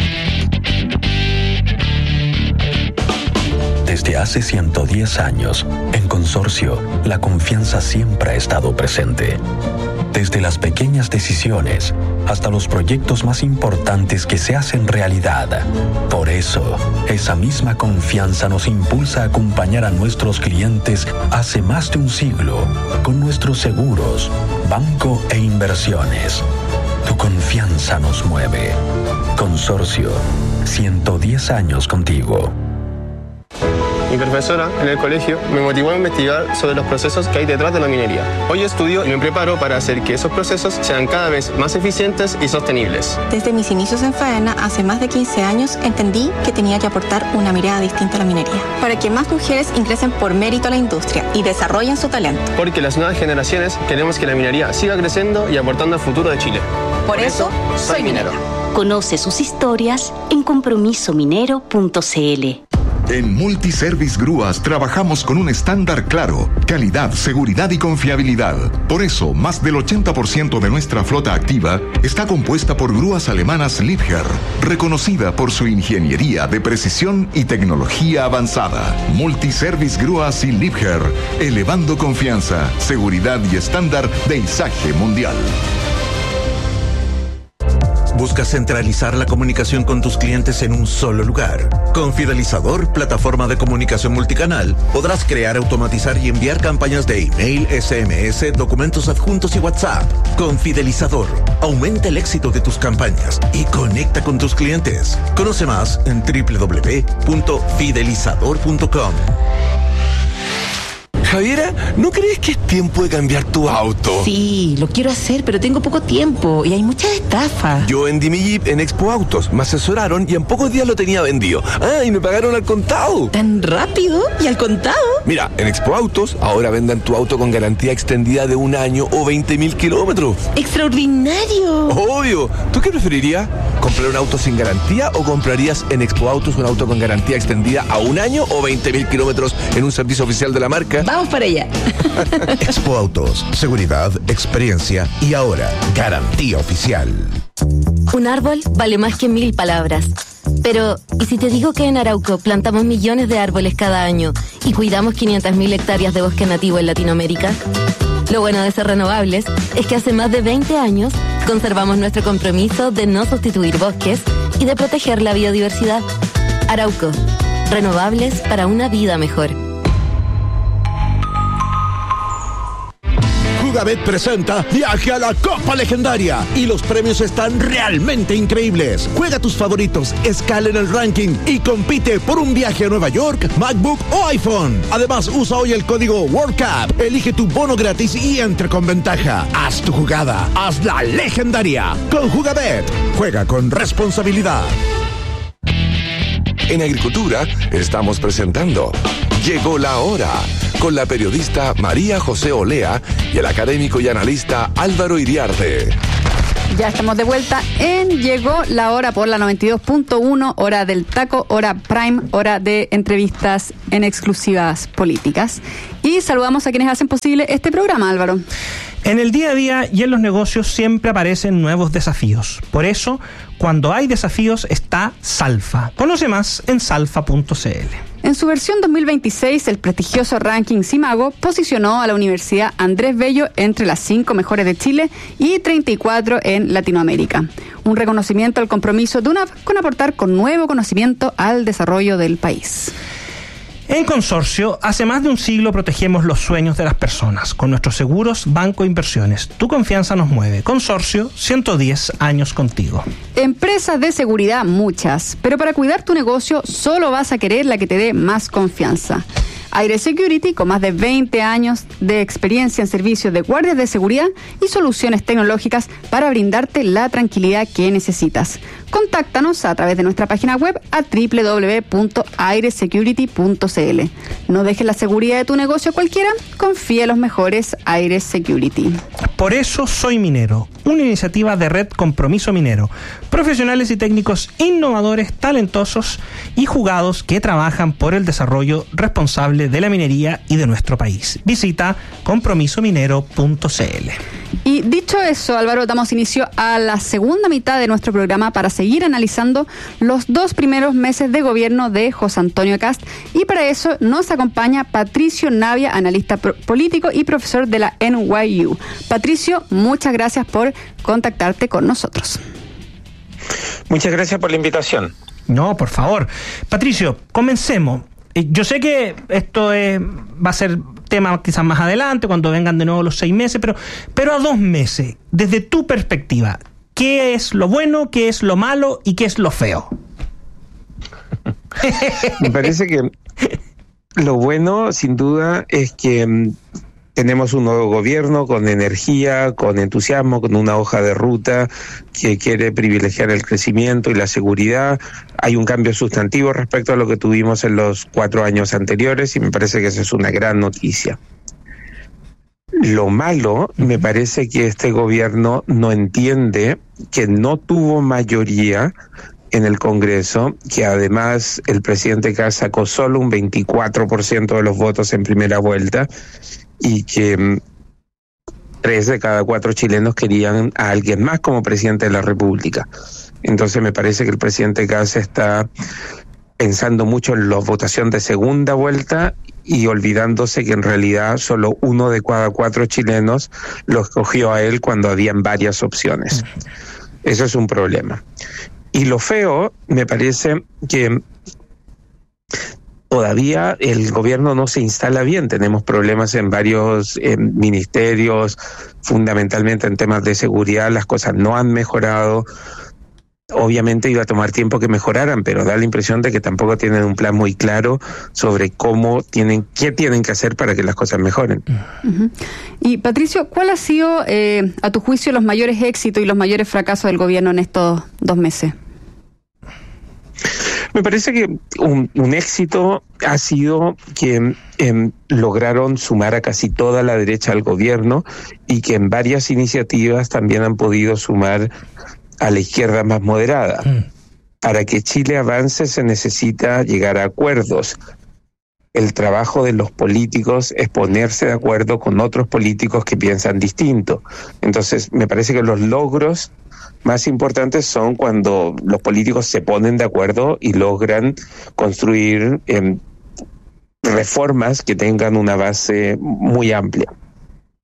Q: Desde hace ciento diez años, en Consorcio, la confianza siempre ha estado presente. Desde las pequeñas decisiones hasta los proyectos más importantes que se hacen realidad. Por eso, esa misma confianza nos impulsa a acompañar a nuestros clientes hace más de un siglo con nuestros seguros, banco e inversiones. Tu confianza nos mueve. Consorcio, ciento diez años contigo.
R: Mi profesora en el colegio me motivó a investigar sobre los procesos que hay detrás de la minería. Hoy estudio y me preparo para hacer que esos procesos sean cada vez más eficientes y sostenibles.
S: Desde mis inicios en Faena, hace más de quince años, entendí que tenía que aportar una mirada distinta a la minería, para que más mujeres ingresen por mérito a la industria y desarrollen su talento.
R: Porque las nuevas generaciones queremos que la minería siga creciendo y aportando al futuro de Chile.
S: Por, por eso, eso, soy minero.
T: Conoce sus historias en compromiso minero punto c l.
H: En Multiservice Grúas trabajamos con un estándar claro, calidad, seguridad y confiabilidad. Por eso, más del ochenta por ciento de nuestra flota activa está compuesta por grúas alemanas Liebherr, reconocida por su ingeniería de precisión y tecnología avanzada. Multiservice Grúas y Liebherr, elevando confianza, seguridad y estándar de izaje mundial.
F: ¿Buscas centralizar la comunicación con tus clientes en un solo lugar? Con Fidelizador, plataforma de comunicación multicanal, podrás crear, automatizar y enviar campañas de email, S M S, documentos adjuntos y WhatsApp. Con Fidelizador, aumenta el éxito de tus campañas y conecta con tus clientes. Conoce más en doble u doble u doble u punto fidelizador punto com.
C: Javiera, ¿no crees que es tiempo de cambiar tu auto?
D: Sí, lo quiero hacer, pero tengo poco tiempo y hay muchas estafas.
C: Yo vendí mi Jeep en Expo Autos, me asesoraron y en pocos días lo tenía vendido. Ah, y me pagaron al contado.
D: ¿Tan rápido? ¿Y al contado?
C: Mira, en Expo Autos ahora vendan tu auto con garantía extendida de un año o veinte mil kilómetros.
D: ¡Extraordinario!
C: Obvio. ¿Tú qué preferirías? ¿Comprar un auto sin garantía o comprarías en Expo Autos un auto con garantía extendida a un año o veinte mil kilómetros en un servicio oficial de la marca?
D: Vamos para allá.
J: Expo Autos, seguridad, experiencia y ahora, garantía oficial.
G: Un árbol vale más que mil palabras. Pero, ¿y si te digo que en Arauco plantamos millones de árboles cada año y cuidamos quinientas mil hectáreas de bosque nativo en Latinoamérica? Lo bueno de ser renovables es que hace más de veinte años Conservamos nuestro compromiso de no sustituir bosques y de proteger la biodiversidad. Arauco, renovables para una vida mejor.
F: Jugabet presenta Viaje a la Copa Legendaria y los premios están realmente increíbles. Juega tus favoritos, escala en el ranking y compite por un viaje a Nueva York, MacBook o iPhone. Además, usa hoy el código WorldCup, elige tu bono gratis y entre con ventaja. Haz tu jugada, hazla legendaria. Con Jugabet, juega con responsabilidad.
C: En Agricultura estamos presentando Llegó la Hora, con la periodista María José Olea y el académico y analista Álvaro Iriarte.
O: Ya estamos de vuelta en Llegó la Hora por la noventa y dos punto uno, hora del taco, hora prime, hora de entrevistas en exclusivas políticas. Y saludamos a quienes hacen posible este programa, Álvaro.
N: En el día a día y en los negocios siempre aparecen nuevos desafíos. Por eso, cuando hay desafíos está Salfa. Conoce más en salfa punto c l.
O: En su versión dos mil veintiséis, el prestigioso ranking Simago posicionó a la Universidad Andrés Bello entre las cinco mejores de Chile y treinta y cuatro en Latinoamérica. Un reconocimiento al compromiso de una con aportar con nuevo conocimiento al desarrollo del país.
N: En Consorcio, hace más de un siglo protegemos los sueños de las personas con nuestros seguros Banco Inversiones. Tu confianza nos mueve. Consorcio, ciento diez años contigo.
O: Empresas de seguridad muchas, pero para cuidar tu negocio solo vas a querer la que te dé más confianza. Aire Security, con más de veinte años de experiencia en servicios de guardias de seguridad y soluciones tecnológicas para brindarte la tranquilidad que necesitas. Contáctanos a través de nuestra página web a doble u doble u doble u punto aire security punto c l. No dejes la seguridad de tu negocio a cualquiera, confía en los mejores Aire Security.
N: Por eso soy minero, una iniciativa de Red Compromiso Minero. Profesionales y técnicos innovadores, talentosos y jugados que trabajan por el desarrollo responsable de la minería y de nuestro país. Visita compromiso minero punto c l.
O: Y dicho eso, Álvaro, damos inicio a la segunda mitad de nuestro programa para seguir analizando los dos primeros meses de gobierno de José Antonio Kast. Y para eso nos acompaña Patricio Navia, analista político y profesor de la N Y U. Patricio, muchas gracias por contactarte con nosotros.
U: Muchas gracias por la invitación.
N: No, por favor. Patricio, comencemos. Yo sé que esto es, va a ser tema quizás más adelante, cuando vengan de nuevo los seis meses, pero, pero a dos meses, desde tu perspectiva, ¿qué es lo bueno, qué es lo malo y qué es lo feo?
U: Me parece que lo bueno, sin duda, es que um, tenemos un nuevo gobierno con energía, con entusiasmo, con una hoja de ruta que quiere privilegiar el crecimiento y la seguridad. Hay un cambio sustantivo respecto a lo que tuvimos en los cuatro años anteriores y me parece que eso es una gran noticia. Lo malo, me parece que este gobierno no entiende que no tuvo mayoría en el Congreso, que además el presidente Kast sacó solo un veinticuatro por ciento de los votos en primera vuelta y que tres de cada cuatro chilenos querían a alguien más como presidente de la República. Entonces me parece que el presidente Kast está pensando mucho en la votación de segunda vuelta y olvidándose que en realidad solo uno de cada cuatro chilenos lo escogió a él cuando habían varias opciones. Eso es un problema. Y lo feo, me parece que todavía el gobierno no se instala bien. Tenemos problemas en varios eh, ministerios, fundamentalmente en temas de seguridad. Las cosas no han mejorado. Obviamente iba a tomar tiempo que mejoraran, pero da la impresión de que tampoco tienen un plan muy claro sobre cómo tienen, qué tienen que hacer para que las cosas mejoren.
O: Uh-huh. Y Patricio, ¿cuál ha sido, eh, a tu juicio, los mayores éxitos y los mayores fracasos del gobierno en estos dos meses?
U: Me parece que un, un éxito ha sido que eh, lograron sumar a casi toda la derecha al gobierno y que en varias iniciativas también han podido sumar a la izquierda más moderada. Mm. Para que Chile avance se necesita llegar a acuerdos. El trabajo de los políticos es ponerse de acuerdo con otros políticos que piensan distinto. Entonces, me parece que los logros más importantes son cuando los políticos se ponen de acuerdo y logran construir eh, reformas que tengan una base muy amplia.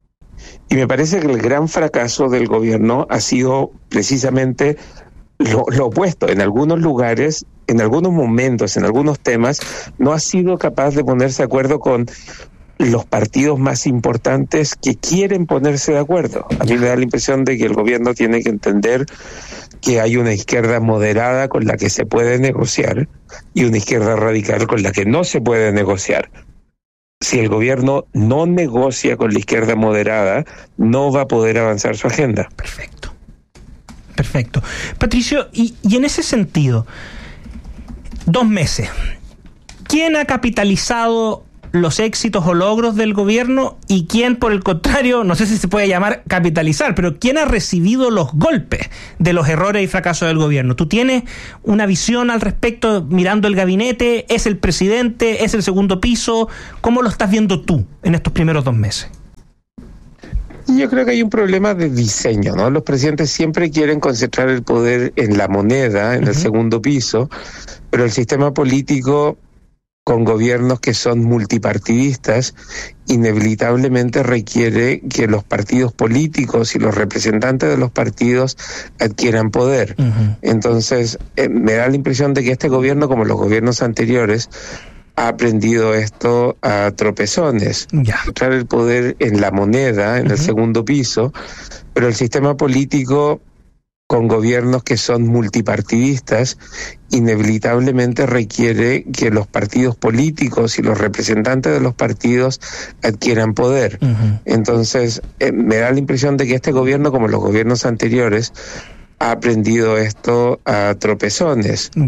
U: Y me parece que el gran fracaso del gobierno ha sido precisamente lo, lo opuesto. En algunos lugares, en algunos momentos, en algunos temas, no ha sido capaz de ponerse de acuerdo con los partidos más importantes que quieren ponerse de acuerdo. A mí me da la impresión de que el gobierno tiene que entender que hay una izquierda moderada con la que se puede negociar y una izquierda radical con la que no se puede negociar. Si el gobierno no negocia con la izquierda moderada, no va a poder avanzar su agenda.
N: Perfecto. Perfecto. Patricio, y, y en ese sentido, dos meses, ¿quién ha capitalizado los éxitos o logros del gobierno y quién, por el contrario, no sé si se puede llamar capitalizar, pero quién ha recibido los golpes de los errores y fracasos del gobierno? ¿Tú tienes una visión al respecto mirando el gabinete? ¿Es el presidente? ¿Es el segundo piso? ¿Cómo lo estás viendo tú en estos primeros dos meses?
U: Yo creo que hay un problema de diseño, ¿no? Los presidentes siempre quieren concentrar el poder en la moneda, en uh-huh. el segundo piso, pero el sistema político, con gobiernos que son multipartidistas, inevitablemente requiere que los partidos políticos y los representantes de los partidos adquieran poder. Uh-huh. Entonces, eh, me da la impresión de que este gobierno, como los gobiernos anteriores, ha aprendido esto a tropezones.
N: Ya.
U: Entrar el poder en la moneda, en uh-huh. el segundo piso, pero el sistema político, con gobiernos que son multipartidistas, inevitablemente requiere que los partidos políticos y los representantes de los partidos adquieran poder. Uh-huh. Entonces, eh, me da la impresión de que este gobierno, como los gobiernos anteriores, ha aprendido esto a tropezones.